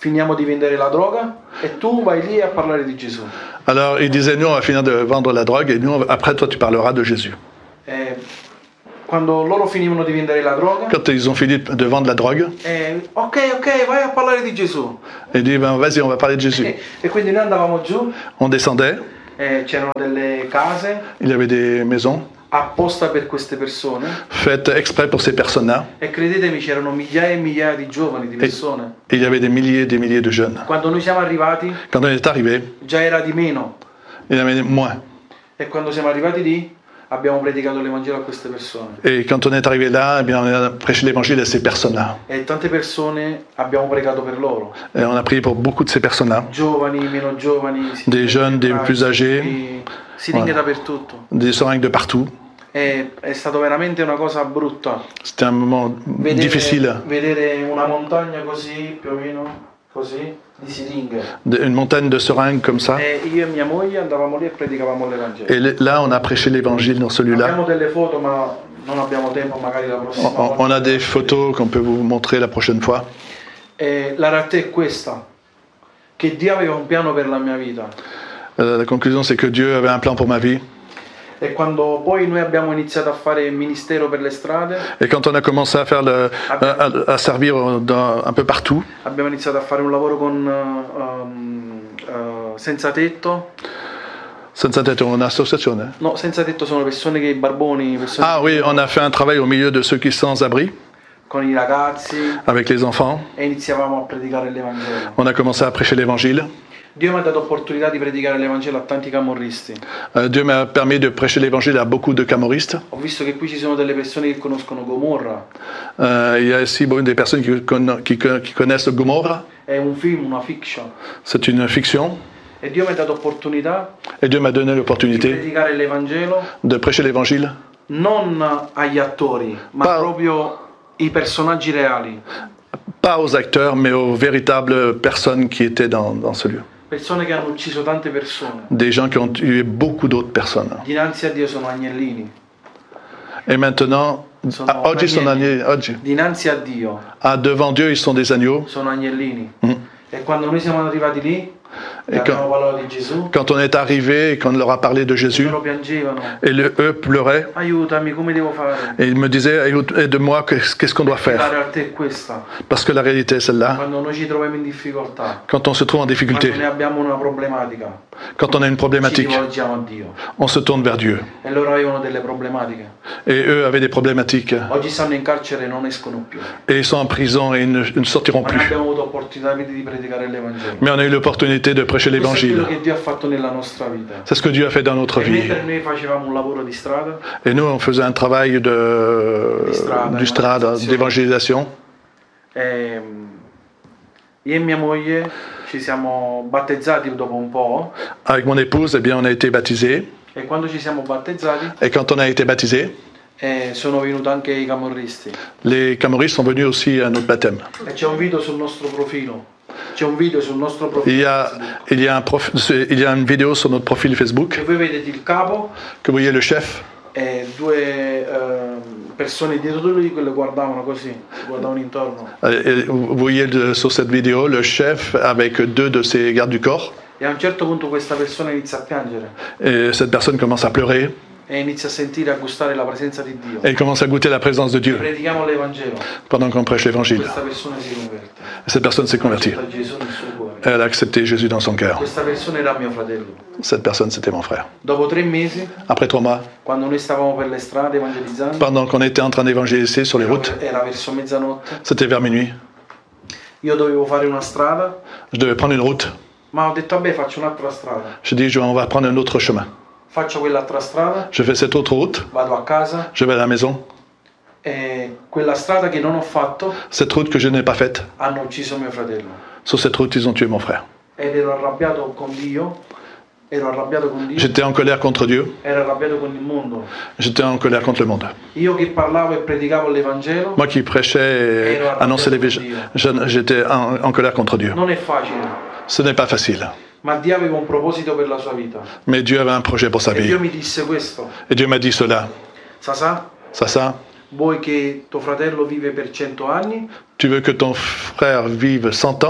finiamo di vendere la droga e tu vai lì a parlare di Gesù. Alors il disait, nous on va finir de vendre la drogue et nous, après toi tu parleras de Jésus. Quando loro finivano di vendere la droga, Quand ils ont fini de vendre la drogue, ok, vai a parlare di Gesù. il dit, ben, vas-y, on va parler de Jésus. E quindi noi andavamo giù, On descendait, c'erano delle case il y avait des maisons apposta per queste persone faites exprès pour ces personnes-là. e credetemi c'erano migliaia e migliaia di giovani, di persone. Et il y avait des milliers de jeunes. Quando noi siamo arrivati Quand on est arrivé, già era di meno il y en avait moins. e quando siamo arrivati lì abbiamo predicato l'Evangelo a queste persone. Et quand on est arrivé là, eh bien, on a prêché l'évangile à ces personnes-là. E tante persone abbiamo pregato per loro. Et on a prié pour beaucoup de ces personnes-là. Giovani, meno giovani, Des jeunes, des plus âgés. siringhe dappertutto. Des seringues de partout. È stato veramente una cosa brutta. C'était un moment difficile. Vedere una montagna così, più o meno, così, di siringhe. Une montagne de seringues comme ça. E io e mia moglie andavamo lì e predicavamo l'Evangelo. Et là, on a prêché l'évangile dans celui-là. Abbiamo delle foto, ma non abbiamo tempo, magari la prossima volta. On a des photos qu'on peut vous montrer la prochaine fois. E la realtà è questa, che Dio aveva un piano per la mia vita. La conclusion, c'est que Dieu avait un plan pour ma vie. E quando poi noi abbiamo iniziato a fare il ministero per le strade, Et quand on a commencé à faire à servir un peu partout, abbiamo iniziato a fare un lavoro con senza tetto. Senza tetto, une association. Hein? No, senza tetto sono persone che barboni, persone Ah oui, on a fait un travail au milieu de ceux qui sont sans abri, con i ragazzi avec les enfants. e iniziavamo a predicare l'Evangelo. On a commencé à prêcher l'évangile. Dio mi ha dato opportunità di predicare l'Evangelo a tanti camorristi. Dieu m'a permis de prêcher l'évangile à beaucoup de camoristes. Ho visto che qui ci sono delle persone che conoscono Gomorra. Il y a aussi des personnes qui connaissent Gomorra. È un film, una fiction. C'est une fiction. E Dio mi ha dato opportunità Et Dieu m'a donné di l'opportunité predicare l'Evangelo de prêcher l'évangile, non agli attori, ma proprio i personaggi reali. pas aux acteurs, mais aux véritables personnes qui étaient dans ce lieu. Persone che hanno ucciso tante persone. Des gens qui ont tué beaucoup d'autres personnes. Dinanzi a Dio sono agnellini. Et maintenant, oggi sono oggi. Dinanzi a Dio Devant Dieu, ils sont des agneaux. sono agnellini. E quando noi siamo arrivati lì, e abbiamo parlato di Gesù, Quand on est arrivé et qu'on leur a parlé de Jésus, loro piangevano. et eux pleuraient, Aiutami, come devo fare? et ils me disaient, aide-moi, qu'est-ce qu'on doit La faire? realtà è questa. Parce que la réalité est celle-là. Quando noi ci troviamo in difficoltà, Quand on se trouve en difficulté, quando ne abbiamo una problematica, quand on a une ci problématique, rivolgiamo a Dio. on se tourne vers Dieu. E loro avevano delle problematiche. Et eux avaient des problématiques. Oggi stanno in carcere e non escono più. Et ils sont en prison et ils ne sortiront Ma noi plus. abbiamo avuto opportunità di predicare l'Evangelo. Mais on a eu l'opportunité de prêcher Questo è quello l'évangile. che Dio ha fatto nella nostra vita. C'est ce que Dieu a fait dans notre E vie. mentre noi facevamo un lavoro di strada, Et nous, on faisait un travail du strada, d'évangélisation. io e mia moglie ci siamo battezzati dopo un po'. Avec mon épouse, eh bien, on a été baptisés. E quando ci siamo battezzati Et quand on a été baptisés, sono venuti anche i camorristi. les Camoristes sont venus aussi à notre baptême. E c'è un video sul nostro profilo. C'è un video sul nostro Il profilo. y a une vidéo sur notre profil Facebook E voi vedete il capo que vous voyez le chef e due persone dietro di lui che lo guardavano così, guardavano intorno. et vous voyez sur cette vidéo le chef avec deux de ses gardes du corps. E a un certo punto questa persona inizia a piangere Et cette personne commence à pleurer e inizia a sentire, a gustare la presenza di Dio. et il commence à goûter la présence de Dieu Predichiamo l'Evangelo. pendant qu'on prêche l'évangile. Questa persona si converte. Cette personne s'est convertie. Accetta Gesù nel suo cuore. Elle a accepté Jésus dans son cœur. Questa persona era mio fratello. Cette personne, c'était mon frère. Dopo 3 mesi, Après 3 mois, quando noi stavamo per le strade evangelizzando, pendant qu'on était en train d'évangéliser sur les routes, era verso mezzanotte, c'était vers minuit, io dovevo fare una strada, je devais prendre une route. ma ho detto vabbè faccio un'altra strada. Je dis, on va prendre un autre chemin. Faccio quell'altra strada, Je fais cette autre route, vado a casa je vais à la maison. e quella strada che non ho fatto Cette route que je n'ai pas faite, hanno ucciso mio fratello. sur cette route, ils ont tué mon frère. Ed ero arrabbiato con Dio, J'étais en colère contre Dieu, ero arrabbiato con il mondo. j'étais en colère contre le monde. Io che parlavo e predicavo l'Evangelo, Moi qui prêchais et annonçais l'évangile, j'étais en colère contre Dieu. non è facile, Ce n'est pas facile. ma Dio aveva un proposito per la sua vita. Mais Dieu avait un projet pour sa E vie. Dio mi disse questo: Et Dieu m'a dit cela. Sasà, Ça, vuoi che tuo fratello vive per 100 anni? tu veux que ton frère vive 100 ans?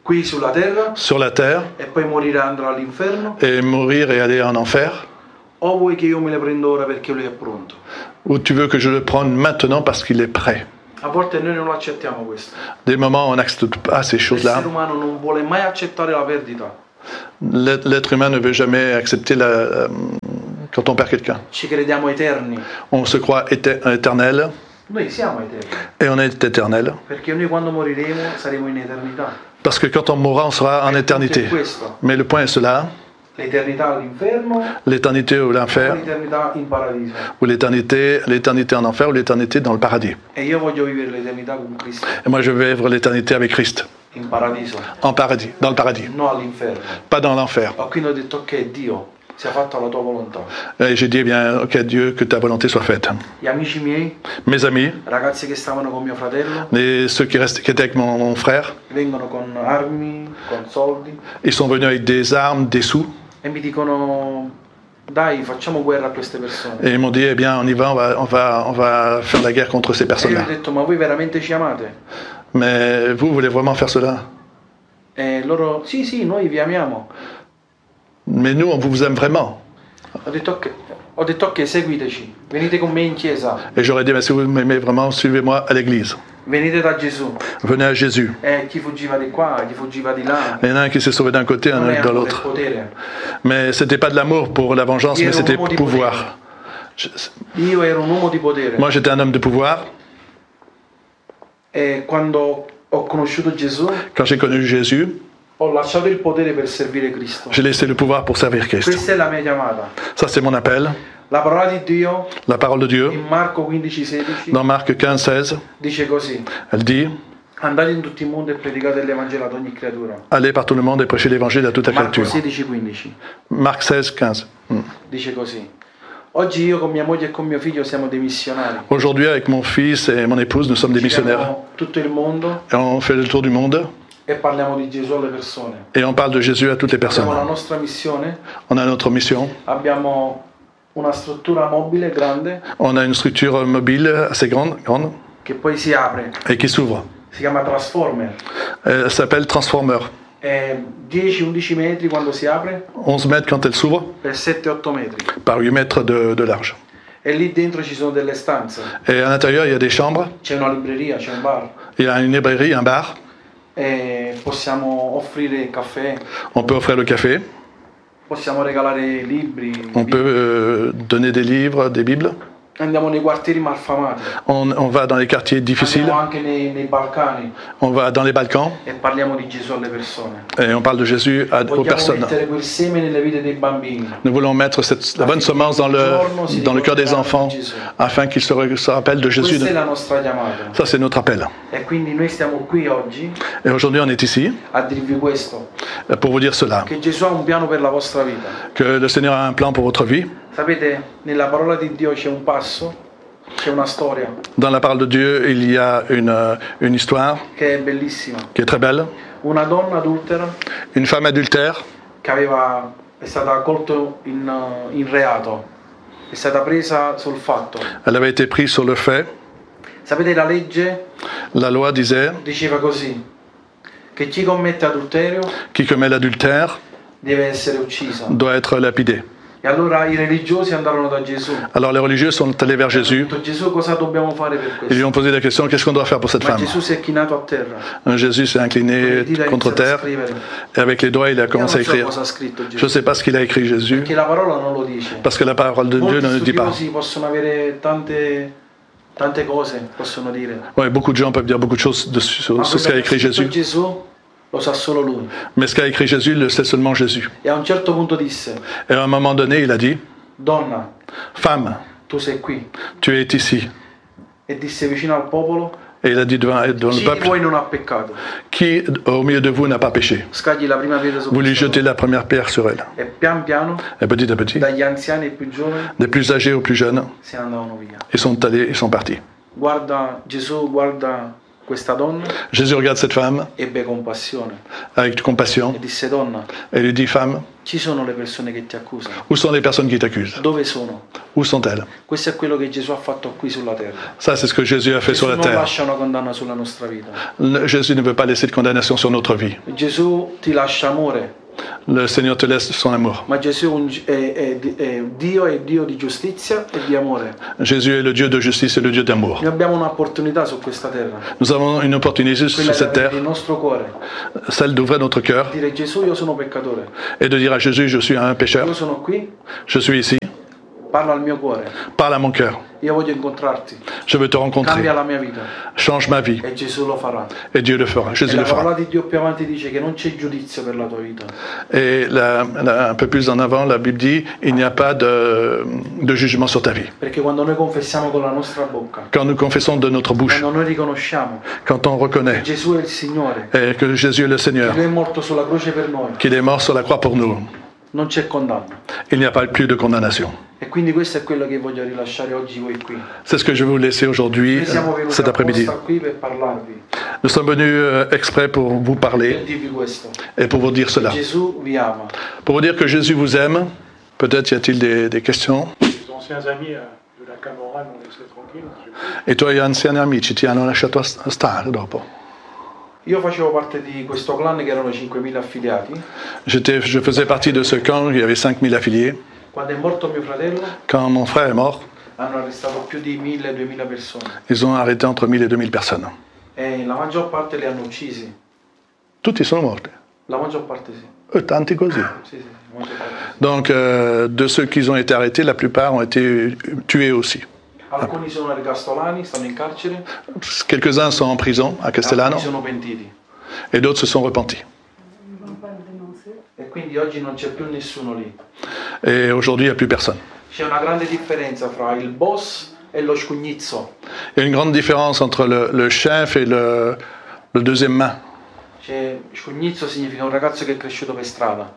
qui sulla terra sur la terre e poi morire e andrà all'inferno, et mourir et aller en enfer, o vuoi che io me le prendo ora perché lui è pronto? ou tu veux que je le prenne maintenant parce qu'il est prêt? A volte noi non lo accettiamo questo. Des moments où on n'accepte pas ces choses-là. L'essere umano non vuole mai accettare la perdita. L'être humain ne veut jamais accepter quand on perd quelqu'un. Ci crediamo eterni. On se croit éternel Noi siamo eterni. et on est éternel. Perché noi quando moriremo saremo in eternità. Parce que quand on mourra, on sera en éternité. Questo. Mais le point est cela, L'eternità all'inferno l'éternité ou o l'enfer, l'eternità in paradiso. ou l'éternité en enfer, ou l'éternité dans le paradis. E io voglio vivere l'eternità con Cristo. Et moi, je vais vivre l'éternité avec Christ, In paradiso. en paradis, dans le paradis, Non all'inferno. pas dans l'enfer. Quindi ho detto ok Dio, sia fatta la tua volontà. Et j'ai dit, eh bien, ok Dieu, que ta volonté soit faite. Gli amici miei, Mes amis, ragazzi che stavano con mio fratello, ceux qui étaient avec mon frère, vengono con armi, con soldi ils sont venus avec des armes, des sous, e mi dicono dai facciamo guerra a queste persone. et ils m'ont dit, eh bien, on y va, on va faire la guerre contre ces E io personnes-là. ho detto ma voi veramente ci amate? Mais vous voulez vraiment faire cela? E loro sì sì noi vi amiamo. Mais nous, on vous aime vraiment. Ho detto ok seguiteci, venite con me in chiesa, Et j'aurais dit, mais si vous m'aimez vraiment, suivez-moi à l'église. venite da Gesù. Venez à Jésus. E chi fuggiva di qua, chi fuggiva di là. Il y en a un qui s'est sauvé d'un côté, un Non è autre de amore, è l'autre. potere. Mais c'était pas de l'amour pour la vengeance, mais c'était pour pouvoir. Io ero un uomo di potere. Moi, j'étais un homme de pouvoir. E quando ho conosciuto Gesù, Quand j'ai connu Jésus, ho lasciato il potere per servire Cristo. j'ai laissé le pouvoir pour servir Christ. Questa è la mia chiamata. Ça, c'est mon appel. La parola di Dio La parole de Dieu, in Marco 15,16 dans Marc 15, 16, dice così: elle dit, andate in tutto il mondo e predicate l'Evangelo ad ogni creatura. allez par tout le monde et prêchez l'évangile à toute la Marco créature. 16,15 Marc 16, 15. dice così: oggi io con mia moglie e con mio figlio siamo dei missionari. Aujourd'hui, avec mon fils et mon épouse, nous sommes des missionnaires. Giriamo tutto il mondo Et on fait le tour du monde e parliamo di Gesù alle persone. et on parle de Jésus à toutes les Abbiamo la personnes. nostra missione, On a notre mission. abbiamo una struttura mobile grande On a une structure mobile assez grande che poi si apre, et qui s'ouvre. si chiama Transformer. Elle s'appelle Transformer. È 10-11 metri quando si apre 11 mètres quand elle s'ouvre, per 7-8 metri. par 8 mètres de large. E lì dentro ci sono delle stanze, Et à l'intérieur, il y a des chambres, c'è una libreria, c'è un bar il y a une librairie, un bar. e possiamo offrire caffè, On peut offrir le café, possiamo regalare libri, on peut donner des livres, des bibles. andiamo nei quartieri malfamati, On va dans les quartiers difficiles, andiamo anche nei Balcani on va dans les Balkans e parliamo di Gesù alle persone. et on parle de Jésus aux Vogliamo personnes. mettere quel seme nelle vite dei bambini. Nous voulons mettre la bonne semence dans le cœur des enfants afin qu'ils se rappellent de Jésus. Questa è la nostra chiamata. Ça, c'est notre appel. E quindi noi stiamo qui oggi Et aujourd'hui, on est ici a dirvi questo, pour vous dire cela, che Gesù ha un piano per la vostra vita. que le Seigneur a un plan pour votre vie. Sapete, nella parola di Dio c'è un passo, c'è una storia Dans la parole de Dieu, il y a une histoire che è bellissima. qui est très belle. Una donna adultera Une femme adultère che è stata colta in reato, è stata presa sul fatto. elle avait été prise sur le fait. Sapete, la legge La loi disait, diceva così, che chi commette adulterio qui commet l'adultère deve essere uccisa. doit être lapidé. E allora i religiosi andarono da Gesù. Alors les religieux sont allés vers Hanno Jésus. detto, Gesù, cosa dobbiamo fare per Ils lui questo? ont posé la question, qu'est-ce qu'on doit faire pour cette Ma femme? Gesù si è chinato a terra. Jésus s'est incliné Le dita contre iniziato a terre scrivere. et avec les doigts, il a Io non commencé à so écrire. cosa ha scritto Je ne Gesù, sais pas ce qu'il a écrit Jésus, perché la parola non lo dice. parce que la parole de Dieu Molti ne le dit pas. studiosi possono avere tante cose, possono dire. Ouais, beaucoup de gens peuvent dire beaucoup de choses sur Ma ce quello qu'a che ha écrit scritto Jésus. Gesù lo sa solo lui. Mais ce qu'a écrit Jésus, le sait seulement Jésus. E a un certo punto disse, Et à un moment donné, il a dit, donna, femme, tu sei qui. tu es ici. E disse vicino al popolo, Et il a dit devant le chi di peuple, voi non ha peccato? qui au milieu de vous n'a pas péché? Scagli la prima pietra su Vous lui questo jetez la première pierre sur elle. uomo. E pian piano, Et petit à petit, dagli anziani ai più giovani, des plus âgés aux plus jeunes, se ne andavano via. ils sont partis. Guarda Gesù, guarda questa donna Jésus regarde cette femme ebbe compassione avec compassion e disse: donna, et lui dit, femme, ci sono le persone che ti accusano. où sont les personnes qui t'accusent? Dove sono? Où sont-elles? Questo è quello che Gesù ha fatto qui sulla terra. Ça, c'est ce que Jésus a fait Gesù sur la non terre. lascia una condanna sulla nostra vita. Jésus ne veut pas laisser de condamnation sur notre vie. Gesù ti lascia amore, Le Seigneur te laisse son amour. ma Gesù è Dio di giustizia e di amore. Jésus est le Dieu de justice et le Dieu d'amour. Noi abbiamo un'opportunità su questa terra, Nous avons une opportunité quella sur di cette aprire terre, il nostro cuore, celle d'ouvrir notre cœur dire: Gesù, io sono peccatore, et de dire à Jésus, je suis un pécheur, io sono qui, je suis ici, parlo al mio cuore, parle à mon cœur, io voglio incontrarti, je veux te rencontrer, cambia la mia vita, change ma vie, e Gesù lo farà. et Dieu le fera, E Jésus la le fera. parola di Dio più avanti dice che non c'è giudizio per la tua vita. Et un peu plus en avant, la Bible dit, il n'y a pas de jugement sur ta vie. Perché quando noi confessiamo con la nostra bocca, Quand nous confessons de notre bouche, quando noi riconosciamo quand on che reconnaît Gesù è il Signore, et que Jésus est le che Seigneur, Lui è morto sulla croce per noi, qu'il est mort sur la croix pour nous, non c'è condanna. il n'y a pas plus de condamnation. E quindi questo è quello che voglio rilasciare oggi voi qui. C'est ce que je vais vous laisser aujourd'hui, Noi siamo venuti cet après-midi. apposta qui per parlarvi, Nous sommes venus exprès pour vous per parler dirvi questo. et pour vous dire cela. Gesù vi ama. Pour vous dire que Jésus vous aime. Peut-être y a-t-il des questions. Les anciens amis de la Camorra m'ont laissé tranquille. E i tuoi anziani amici ti hanno lasciato stare dopo. Io facevo parte di questo clan che erano 5.000 affiliati. Je faisais partie de ce camp, il y avait 5000 affiliés. Quando è morto mio fratello, Quand mon frère est mort, hanno arrestato più di 1.000-2.000 persone. ils ont arrêté entre 1000 et 2000 personnes. E la maggior parte li hanno uccisi. Tutti sono morti. La maggior parte sì. E tanti così. Sì, la maggior parte sì. Donc, de ceux qui ont été arrêtés, la plupart ont été tués aussi. Alcuni sono ergastolani, stanno in carcere, Quelques-uns sont en prison à Castellano alcuni sono pentiti. et d'autres se sont repentis. E quindi oggi non c'è più nessuno lì. Et aujourd'hui, il n'y a plus personne. C'è una grande differenza fra il boss e lo scugnizzo. Il y a une grande différence entre le chef et le deuxième main. Scugnizzo significa un ragazzo che è cresciuto per strada.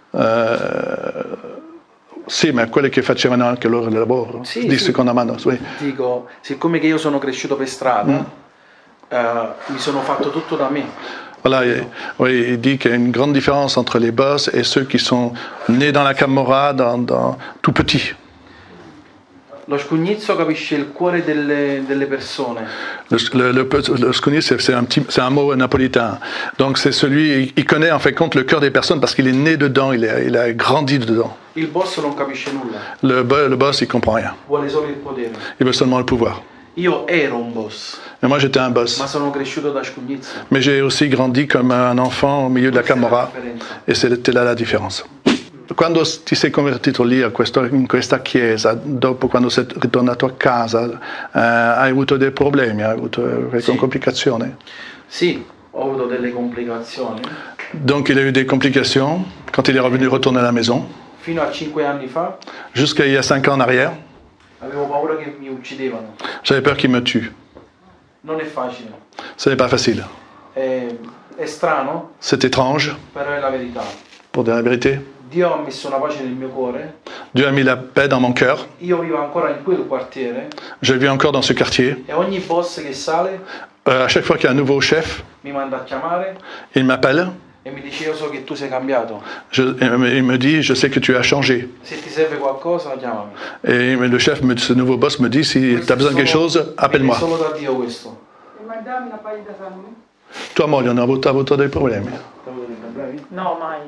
Sì, ma quelli che facevano anche loro il lavoro, Sì, di sì. seconda mano. Sì. Dico, siccome che io sono cresciuto per strada, mi sono fatto tutto da me. Voilà, oui, il dit qu'il y a une grande différence entre les boss et ceux qui sont nés dans la Camorra, tout petits. Lo scugnizzo capisce il cuore delle persone. Le scounis, c'est un mot napolitain. Donc c'est celui, il connaît en fait compte le cœur des personnes parce qu'il est né dedans, il a grandi dedans. Il boss non capisce nulla, Le boss, il comprend rien. vuole solo il potere. Il veut seulement le pouvoir. Io ero un boss, Et moi, j'étais un boss. ma sono cresciuto da scugnizzo. Mais j'ai aussi grandi comme un enfant au milieu de la Questa è la Camorra. differenza. E c'était là la differenza. Quando ti sei convertito lì in questa chiesa, dopo quando sei ritornato a casa, hai avuto dei problemi, hai avuto qualche complicazione? Sì, ho avuto delle complicazioni. Donc il a eu des complications quand il est retourné à la maison. Fino a 5 anni fa Jusqu'à il y a 5 ans en arrière, avevo paura che mi uccidevano. j'avais peur qu'il me tue. Non è facile, Ce n'est pas facile. è strano, C'est étrange, però è la verità. pour dire la vérité. Dio ha messo una pace nel mio cuore. Dieu a mis la paix dans mon cœur. Io vivo ancora in quel quartiere Je vis encore dans ce quartier. e ogni boss che sale À chaque fois qu'il y a un nouveau chef, mi manda a chiamare il m'appelle. e mi dice: io so che tu sei cambiato, Il me dit, je sais que tu as changé. se ti serve qualcosa chiamami. Et le chef, ce nouveau boss me dit, si tu as besoin de quelque chose, appelle-moi. Viene solo da Dio questo. Tua moglie non ha avuto dei problemi? No, mai.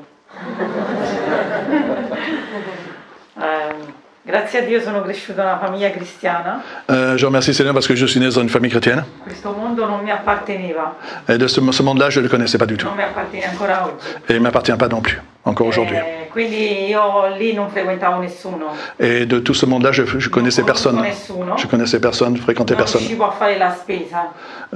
Grazie a Dio sono cresciuta in una famiglia cristiana. Je remercie Seigneur parce que je suis né dans une famille chrétienne. Questo mondo non mi apparteneva, Et de ce monde-là, je ne le connaissais pas du tout. non mi appartiene ancora oggi. Et il ne m'appartient pas non plus, encore aujourd'hui. Quindi io lì non frequentavo nessuno. Et de tout ce monde-là, je connaissais personne. Je connaissais personne, fréquentais Non personne. riuscivo a fare la spesa.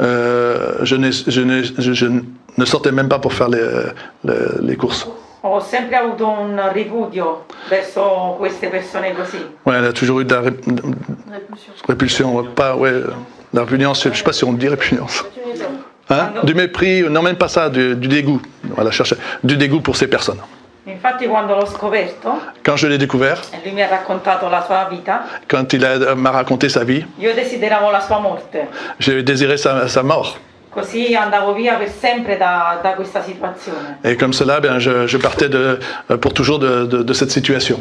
Je ne sortais même pas pour faire les courses. Ho sempre avuto un ripudio verso queste persone così. Ouais, elle a toujours eu de la répulsion. Pas, ouais, la répugnance, je ne sais pas si on dit répugnance. Hein? Du mépris, non même pas ça, du dégoût. Voilà, chercher du dégoût pour ces personnes. Infatti quando l'ho scoperto Quand je l'ai découvert, e lui mi ha raccontato la sua vita, quand m'a raconté sa vie, io desideravo la sua morte. j'ai désiré sa mort. Così andavo via per sempre da questa situazione. Et comme cela, ben, je partais pour toujours de cette situation.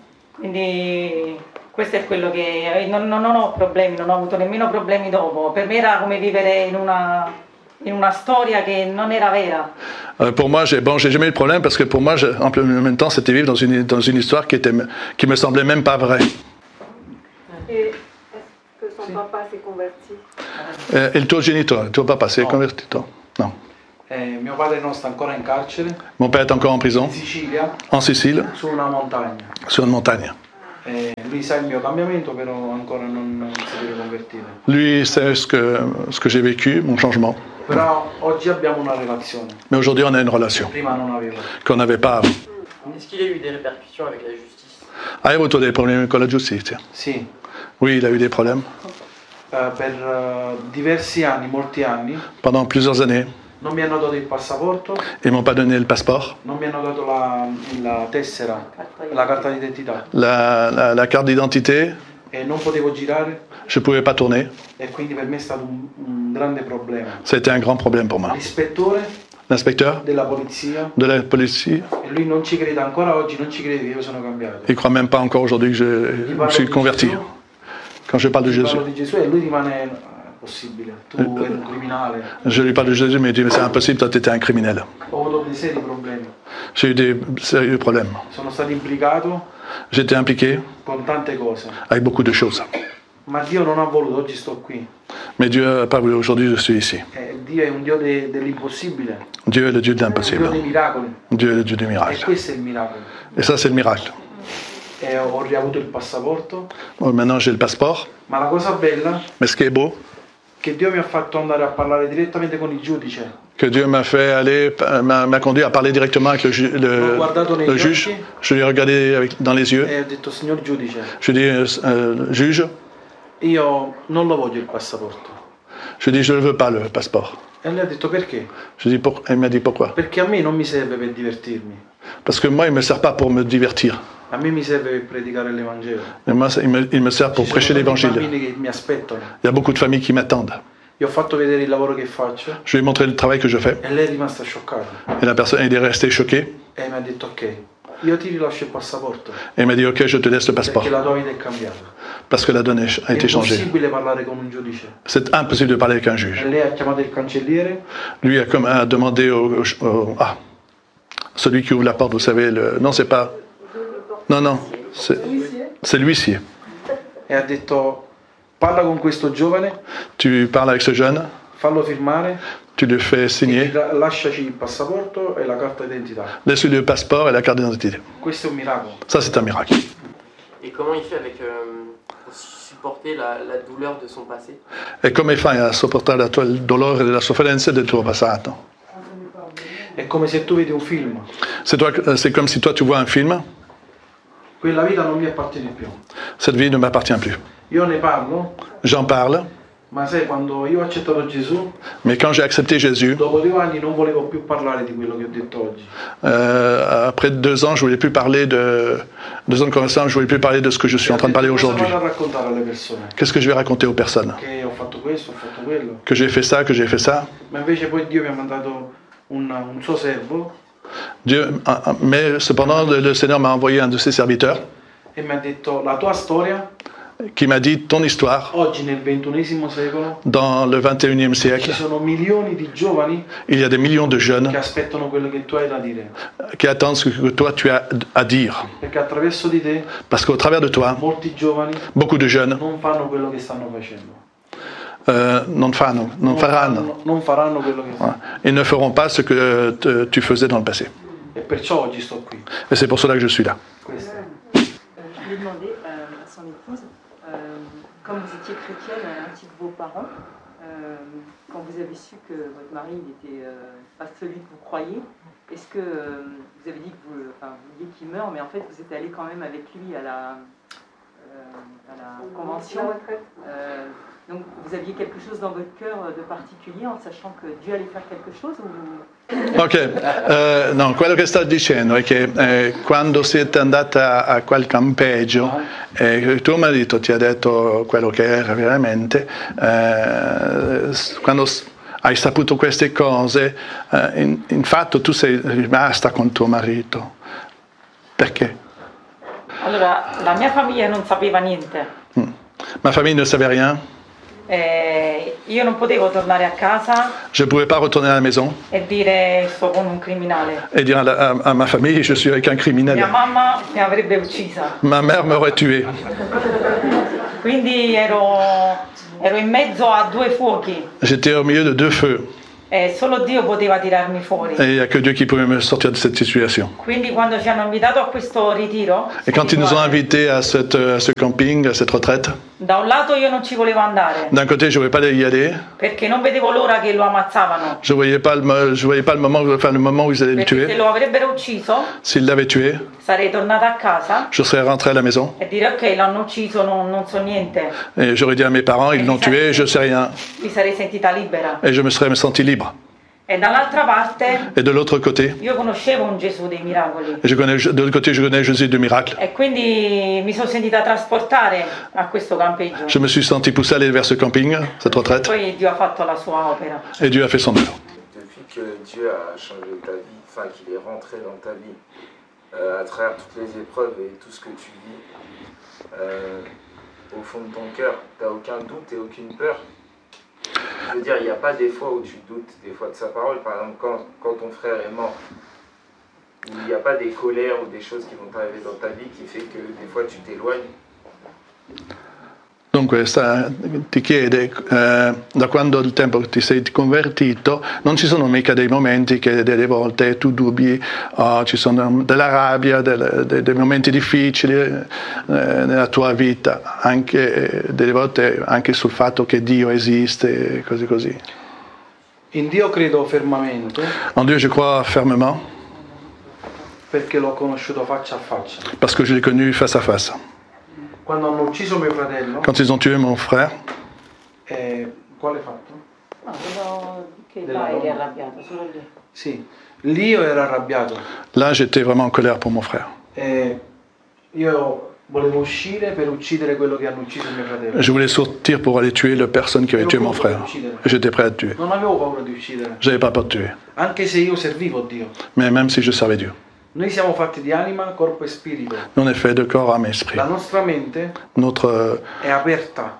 Quindi questo è quello che non ho problemi, non ho avuto nemmeno problemi dopo. Per me era come vivere in una storia che non era vera. Pour moi, j'ai jamais eu de problème parce que pour moi, en même temps, c'était vivre dans une histoire qui me semblait même pas vraie. Et est-ce que son papa s'est converti? Il tuo papà si è convertito? No. Mio padre non sta ancora in carcere. Mon père est encore en prison, In Sicilia, en Sicile, su una montagna. sur une montagne. Lui sa il mio cambiamento, però ancora non si deve convertire. Lui sait ce que j'ai vécu, mon changement. Però oggi abbiamo una relazione. Mais aujourd'hui, on a une relation Prima non avevo. qu'on n'avait pas avant. Est-ce qu'il a eu des répercussions avec la justice? Hai avuto dei problemi con la giustizia? Sì. Oui, il a eu des problèmes. Per diversi anni, molti anni, Pendant plusieurs années, non mi hanno dato il passaporto, ils m'ont pas donné le passeport, non mi hanno dato la tessera, la carta d'identità la carte d'identité, e non potevo girare je pouvais pas tourner. e quindi per me è stato un grande problema. Ça a été un grand problème pour moi. L'ispettore L'inspecteur della polizia, de la police, e lui non ci crede ancora oggi, non ci crede che io sono cambiato. il croit même pas encore aujourd'hui que je me suis converti. Quand je parle de Jésus, Parlo di Gesù e lui rimane possibile, tu eri un criminale. je lui parle de Jésus, mais il dit mais c'est impossible, toi tu étais un criminel. Ho avuto dei seri problemi, J'ai eu des sérieux problèmes. sono stato implicato J'étais impliqué con tante cose, avec beaucoup de choses. ma Dio non ha voluto, oggi sto qui. Mais Dieu n'a pas voulu, aujourd'hui je suis ici. Dio è un Dio dell'impossibile, Dieu est le Dieu de un Dio l'impossible. dei miracoli, Dieu est le Dieu du e miracle. questo è il miracolo. Et ça c'est le miracle. E ho riavuto il passaporto, Bon, maintenant j'ai le passeport. ma la cosa bella Mais ce qui est beau, è che Dio mi ha fatto andare a parlare direttamente con il giudice. que Dieu m'a fait aller, m'a conduit à parler directement avec le juge. Je lui ai regardé dans les yeux. E ho detto, signor giudice, Je lui ai dit, juge, io non lo voglio il passaporto. je lui ai dit, je ne veux pas le passeport. E lei ha detto perché? Elle m'a dit pourquoi? Perché a me non mi serve per divertirmi, Parce que moi, il ne me sert pas pour me divertir. a me mi serve per predicare l'Evangelo. Mais moi, il me sert pour Ci prêcher sono tanti l'évangile. bambini che mi aspettano. Il y a beaucoup de familles qui m'attendent. Gli ho fatto vedere il lavoro che faccio Je lui ai montré le travail que je fais. e lei è rimasta scioccata Et la personne, il est resté choqué. e mi ha detto ok, io ti rilascio il passaporto Et il m'a dit, ok, je te laisse le passeport. perché la tua vita è cambiata. Parce que la donne a È été changée. impossibile parlare con un giudice. C'est impossible de parler avec un E juge. lei ha chiamato il cancelliere Lui a demandé celui qui ouvre la porte, vous savez, non, c'est pas. Non, c'est l'huissier. e ha detto parla con questo giovane, Tu parles avec ce jeune, fallo firmare tu le fais e signer, lasciaci il passaporto e la carta d'identità. laisse-lui le passeport et la carte d'identité. Questo è un miracolo. Ça, c'est un miracle. Et comment il fait avec pour supporter la douleur de son passé? E come fai a sopportare il dolore e la sofferenza del tuo passato? È come se tu vedi un film, C'est comme si toi, tu vois un film, quella vita non mi appartiene più. cette vie ne m'appartient plus. Io ne parlo, J'en parle, ma sai, quando io ho accettato Gesù, mais quand j'ai accepté Jésus, dopo 2 anni non volevo più parlare di quello che ho detto oggi. après 2 ans, je voulais plus parler de 2 ans de conversation, je voulais plus parler de ce que je suis en train de parler aujourd'hui. Cosa vado a raccontare alle persone? Qu'est-ce que je vais raconter aux personnes? Che ho fatto questo, ho fatto quello. Que j'ai fait ça, que j'ai fait ça. Ma invece poi Dio mi ha mandato un suo servo Mais cependant, le Seigneur m'a envoyé un de ses serviteurs e mi ha detto la tua storia qui m'a dit ton histoire oggi nel XXI secolo dans le 21e ci siècle. sono milioni di giovani Il y a des millions de jeunes che aspettano quello che tu hai da dire, qui attendent ce que toi tu as à dire. perché attraverso di te Parce qu'au travers de toi, molti giovani beaucoup de jeunes non fanno quello che stanno facendo, non faranno. non faranno quello che fanno. Ils ne feront pas ce que tu faisais dans le passé. E perciò oggi sto qui. Et c'est pour cela que je suis là. Questo. Je lui ai demandé à son épouse, comme vous étiez chrétienne, ainsi que vos parents, quand vous avez su que votre mari n'était pas celui que vous croyez, est-ce que vous avez dit que vous vouliez qu'il meure, mais en fait vous êtes allé quand même avec lui à la convention. Donc vous aviez quelque chose dans votre cœur de particulier en sachant que Dieu allait faire quelque chose ou... Ok, no, quello che sto dicendo è che quando siete andata a quel campeggio tuo marito ti ha detto quello che era veramente, quando hai saputo queste cose, in fatto tu sei rimasta con tuo marito. Perché? Allora, la mia famiglia non sapeva niente. Ma famille ne savait rien. Io non potevo tornare a casa Je ne pouvais pas retourner à la maison e dire sto con un criminale. et dire à ma famille, je suis avec un criminel. Mia mamma mi avrebbe uccisa. Ma mère m'aurait tué. Quindi ero in mezzo a due fuochi J'étais au milieu de deux feux. e solo Dio poteva tirarmi fuori. Et il n'y a que Dieu qui pouvait me sortir de cette situation. Quindi quando ci hanno invitato a questo ritiro, Et quand ils nous ont invités à ce camping, à cette retraite, da un lato io non ci volevo andare d'un côté, je ne voulais pas y aller. perché non vedevo l'ora che lo ammazzavano. Je voyais pas le moment où ils allaient le Perché se tuer. lo avrebbero ucciso S'ils l'avaient tué, sarei tornata a casa je serais rentré à la maison e dire ok, l'hanno ucciso, non so niente. et j'aurais dit à mes parents, ils l'ont tué, je sais rien. Mi sarei sentita libera. Et je me serais senti libre. E dall'altra parte Et de l'autre côté, io conoscevo un Gesù dei miracoli de l'autre côté, je connais Jésus de miracle. e quindi mi sono sentita trasportare a questo campeggio. Je me suis senti poussé à aller vers ce camping, cette retraite, Poi Dio ha fatto la sua opera. et Dieu a fait son œuvre. Depuis que Dieu a changé ta vie, enfin qu'il est rentré dans ta vie, à travers toutes les épreuves et tout ce que tu vis, au fond de ton cœur, tu n'as aucun doute et aucune peur. Je veux dire, il n'y a pas des fois où tu doutes des fois de sa parole. Par exemple, quand ton frère est mort, il n'y a pas des colères ou des choses qui vont t'arriver dans ta vie qui fait que des fois tu t'éloignes. Dunque, ti chiede, da quando il tempo che ti sei convertito, non ci sono mica dei momenti che delle volte tu dubbi, ci sono della rabbia, dei momenti difficili nella tua vita, anche delle volte anche sul fatto che Dio esiste, così così. In Dio credo fermamente En Dieu, je crois fermement, perché l'ho conosciuto faccia a faccia. parce que je l'ai connu face à face. Quando hanno ucciso mio fratello, Quand ils ont tué mon frère, quale fatto? No, quello che Della là eri donna. arrabbiato, solo lì. Sì, lì io ero arrabbiato. là j'étais vraiment en colère pour mon frère. Io volevo uscire per uccidere quello che hanno ucciso mio fratello. Je voulais sortir pour aller tuer la personne qui avait tué mon frère. J'étais prêt à le tuer. Non avevo paura di uccidere, Je n'avais pas peur de tuer, anche se io servivo Dio. mais même si je servais Dieu. Noi siamo fatti di anima, corpo e spirito. On est fait de corps, âme et esprit. La nostra mente Notre è aperta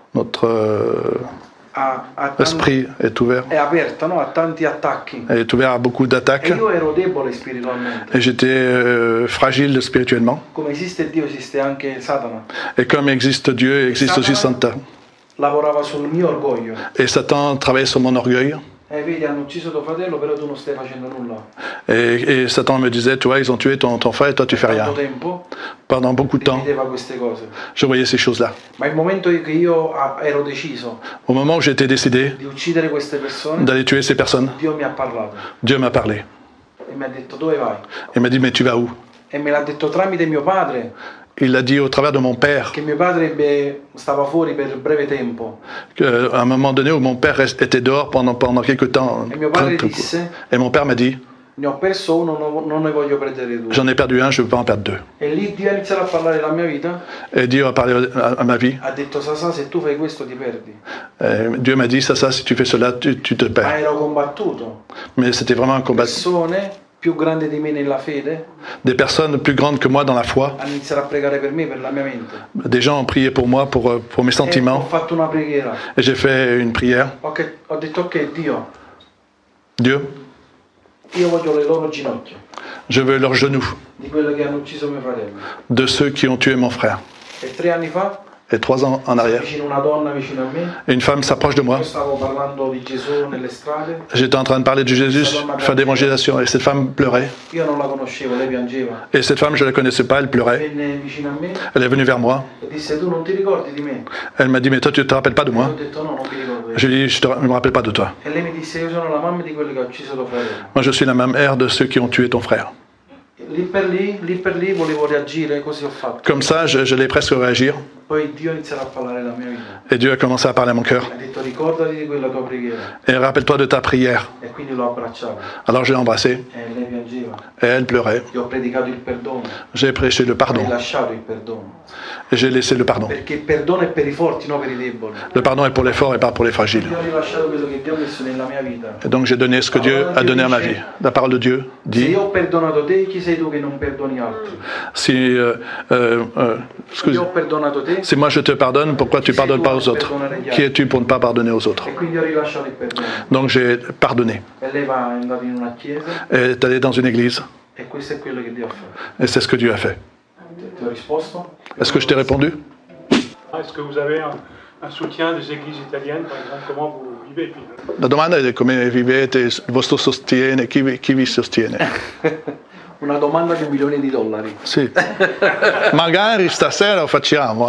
a esprit est ouvert, è aperta, no? A tanti attacchi. est ouvert à beaucoup E d'attaques. io ero debole spiritualmente. Et j'étais fragile spirituellement. Come esiste Dio, esiste anche Satana. Et comme existe Dieu, existe aussi Satan. Lavorava sul mio orgoglio. Et Satan travaillait sur mon orgueil. Vedi, hanno ucciso tuo fratello, però tu non stai facendo nulla. Et Satan me disait, tu vois, ils ont tué ton frère et toi tu fais rien. Tanto tempo Pendant beaucoup de temps, ripeteva queste cose. je voyais ces choses-là. Ma il momento che io ero deciso Au moment où j'étais décidé di uccidere queste persone, d'aller tuer ces personnes, Dio mi ha parlato Dieu m'a parlé. e mi ha detto dove vai? Il m'a dit, mais tu vas où? E me l'ha detto tramite mio padre, Il l'a dit au travers de mon père, che mio padre stava fuori per breve tempo. à un moment donné où mon père était dehors pendant quelque temps. E mio padre disse, Et mon père m'a dit, ne ho perso uno, non ne voglio perdere due. j'en ai perdu un, je ne veux pas en perdre deux. E lì Dio ha iniziato a parlare della mia vita, Et Dieu a parlé à ma vie. ha detto Sasà, se tu fai questo ti perdi. Dieu m'a dit, ça, si tu fais cela, tu te Ma perds. ero combattuto. Mais c'était vraiment un combat. Persone più grandi di me nella fede Des personnes plus grandes que moi dans la foi, hanno iniziato a pregare per me, per la mia mente. des gens ont prié pour moi, pour mes E ho sentiments. fatto una preghiera. Et j'ai fait une prière. Ho detto ok Dio, Dieu, io voglio le loro ginocchia, je veux leurs genoux di quelli che hanno ucciso mio fratello. de ceux qui ont tué mon frère. E 3 anni fa, Et 3 ans en arrière, vicino una donna vicino a me, une femme s'approche de moi. io stavo parlando di Gesù nelle strade, J'étais en train de parler de Jésus, faire d'évangélisation. Et cette femme pleurait. io non la conoscevo, lei piangeva. Et cette femme, je ne la connaissais pas, elle pleurait. Venne vicino a me Elle est venue vers moi. e disse tu non ti ricordi di me? Elle m'a dit, mais toi, tu ne te rappelles pas de Io moi? ho detto no, non mi ricordo. Je lui ai dit, je ne me rappelle pas de toi. E lei mi disse io sono la mamma di quelli che ha ucciso tuo fratello. Moi, je suis la mère de ceux qui ont tué ton frère. Lì per lì volevo reagire, così ho fatto. Comme ça, j'allais presque réagir. Poi Dio inizierà a parlare della mia vita. Et Dieu a commencé à parler à mon cœur. Mi ha detto ricordati di quella tua preghiera. Et rappelle-toi de ta prière. E quindi l'ho abbracciato. Alors je l'ai embrassée E lei piangeva. et elle pleurait. Gli ho predicato il perdono. J'ai prêché le Ho pardon rilasciato il perdono. et j'ai laissé le pardon. Perché il perdono è per i forti, non per i deboli. Le pardon est pour les forts et pas pour les fragiles. Quindi ho rilasciato quello che Dio ha messo nella mia vita. Et donc j'ai donné ce que Dieu a donné à ma vie. La parole de Dieu Se dit, io ho perdonato te, chi sei tu che non perdoni altri? si, Se io ho perdonato te, si moi je te pardonne, pourquoi tu ne pardonnes pas aux autres? Qui es-tu pour ne pas pardonner aux autres? e quindi ho rilasciato il perdono. Donc j'ai pardonné. E lei va è andata in una chiesa Et est allé dans une église. e questo è quello che Dio ha fatto. Et c'est ce que Dieu a fait. Ti ho risposto? Est-ce que je t'ai répondu? Est-ce que vous avez un soutien des églises italiennes, par exemple? Comment vous vivez finalement? La domanda è come vivete, il vostro sostiene, chi vi sostiene? Una domanda di $1.000.000. Sì. Magari stasera lo facciamo.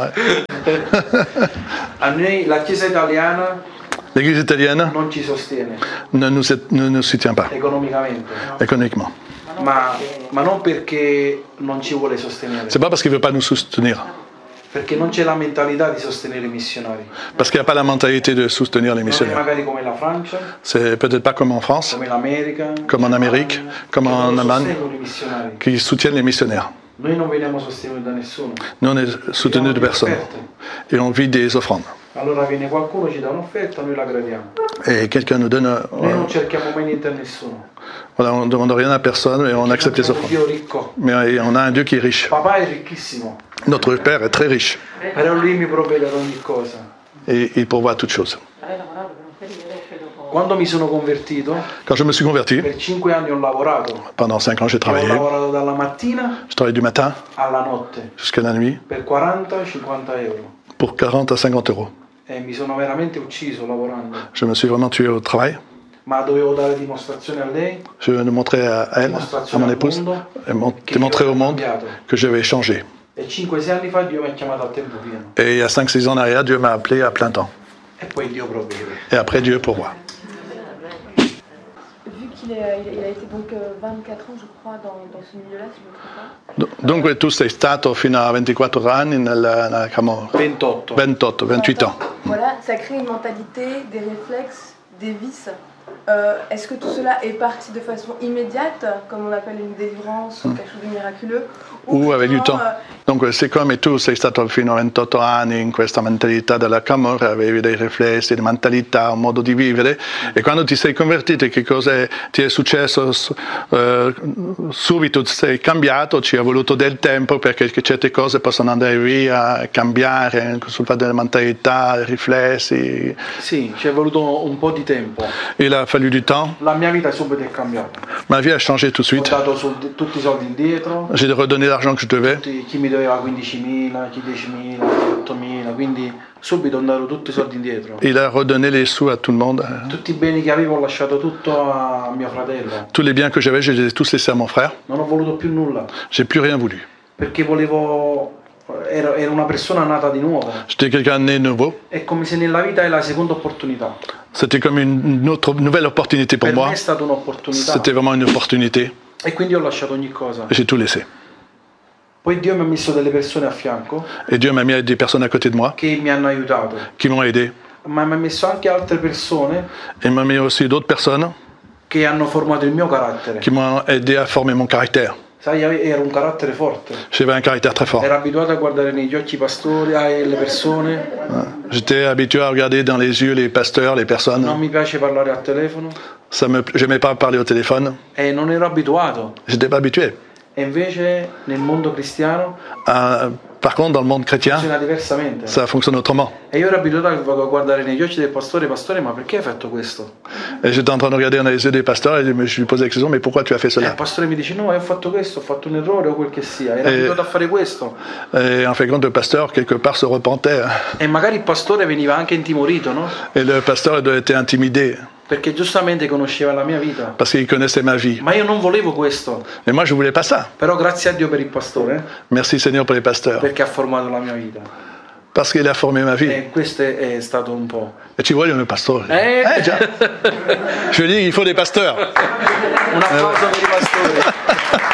A noi la Chiesa italiana L'Église italienne non ci sostiene ne nous soutient pas economicamente, économiquement. ma non perché non ci vuole sostenere, C'est pas parce qu'il ne veut pas nous soutenir, perché non c'è la mentalità di sostenere i missionari. parce qu'il n'y a pas la mentalité de soutenir les Non è missionnaires. magari come la Francia, C'est peut-être pas comme en France, come l'America, comme en Amérique, comme en non Allemagne, sostengono i missionari. qui soutiennent les missionnaires. Noi non veniamo sostenuti da nessuno. Nous, on est soutenus de personne. Et on vit des offrandes. Allora viene qualcuno, ci dà un'offerta, noi la gradiamo. Et quelqu'un nous donne... Noi non cerchiamo mai niente a nessuno. Voilà, on ne demande rien à personne et on accepte les Abbiamo un offrandes. Dio ricco. Mais on a un Dieu qui est riche. Papà è ricchissimo, Notre Père est très riche. però lui mi provvede ad ogni cosa. Et il pourvoit toutes choses. Avrei lavorato per un periodo e poi dopo... Quando mi sono convertito, Quand je me suis converti, per 5 anni ho lavorato. pendant 5 ans j'ai Ho travaillé. lavorato dalla mattina Je travaillais du matin alla notte jusqu'à la nuit per 40-50 euro. pour 40 à 50 euros. E mi sono veramente ucciso lavorando. Je me suis vraiment tué au travail. Ma dovevo dare dimostrazione a lei, Je le montrais à elle, à dimostrazione mon al épouse, mondo, et che démontrer io au ero monde cambiato. que j'avais changé. E 5-6 anni fa Dio mi ha chiamato a tempo pieno. Et il y a 5-6 ans en arrière, Dieu m'a appelé à plein temps. E poi Dio provvede. Et après, Dieu pourvoit. Vu qu'il il a été donc 24 ans, je crois, dans ce milieu-là, si je ne me trompe pas. Dunque tu sei stato fino a 24 anni nella Camorra. 28. 28 ans. Voilà, ça crée une mentalité, des réflexes, des vices. Est-ce que tout cela est parti de façon immédiate, comme on appelle une délivrance ou quelque chose de miraculeux, Ou avec du temps. plutôt, Donc siccome tu sei stato fino a 28 anni in questa mentalità della Camorra, avevi dei riflessi, di mentalità, un modo di vivere, e quando ti sei convertito che cosa ti è successo? Subito sei cambiato, ci è voluto del tempo perché certe cose possono andare via, cambiare sul fatto della mentalità, riflessi. Sì, ci è voluto un po' di tempo. Il a fallu du temps. La mia vita subito è cambiata. Ma vie a changé tout de Ho suite. dato tutti i soldi indietro, J'ai redonné l'argent que je devais. chi mi doveva 15.000, chi 10.000, chi 8.000, quindi subito ho dato tutti i soldi indietro. Il a redonné les sous à tout le monde. Tutti i beni che avevo ho lasciato tutto a mio fratello. Tous les biens que j'avais, je les ai tous laissés à mon frère. Non ho voluto più nulla, J'ai plus rien voulu. perché ero una persona nata di nuovo. J'étais quelqu'un né nouveau. È come se nella vita è la seconda opportunità. C'était comme une autre nouvelle opportunité pour Per moi. me è stata un'opportunità. C'était vraiment une opportunité. E quindi ho lasciato ogni cosa. J'ai tout laissé. Poi Dio mi ha messo delle persone a fianco Et Dieu m'a mis des personnes à côté de moi che mi hanno aiutato, qui m'ont aidé. ma mi ha messo anche altre persone Et il m'a mis aussi d'autres personnes che hanno formato il mio carattere. qui m'ont aidé à former mon caractère. Sai, ero un carattere forte. J'avais un caractère très fort. Ero abituato a guardare negli occhi i pastori e le persone. J'étais habitué à regarder dans les yeux les pasteurs, les Non personnes. mi piace parlare al telefono J'aimais pas parler au téléphone. e non ero abituato. J'étais pas habitué. E invece nel mondo cristiano Par contre, dans le monde chrétien, funziona diversamente. ça fonctionne autrement. E io ero abituato a guardare negli occhi del pastore, ma perché hai fatto questo? Et j'étais en train de regarder dans les yeux des pasteurs et je lui posais la question, mais pourquoi tu as fait E il cela? pastore mi dice no, ho fatto questo, ho fatto un errore o quel che sia. Ero abituato a fare questo. Et en fait, quand le pasteur, quelque part, se repentait. E magari il pastore veniva anche intimorito, no? Et le pasteur doit être intimidé Perché giustamente conosceva la mia vita. parce qu'il connaissait ma vie. Ma io non volevo questo. Et moi, je voulais pas ça. Però grazie a Dio per il pastore, Merci Seigneur pour les pasteurs. perché ha formato la mia vita. Parce qu'il a formé ma vie. E questo è stato un po'. Et tu vois, il y a un pasteur. Già. Je dis, il faut des pasteurs. Un applauso per i pastori.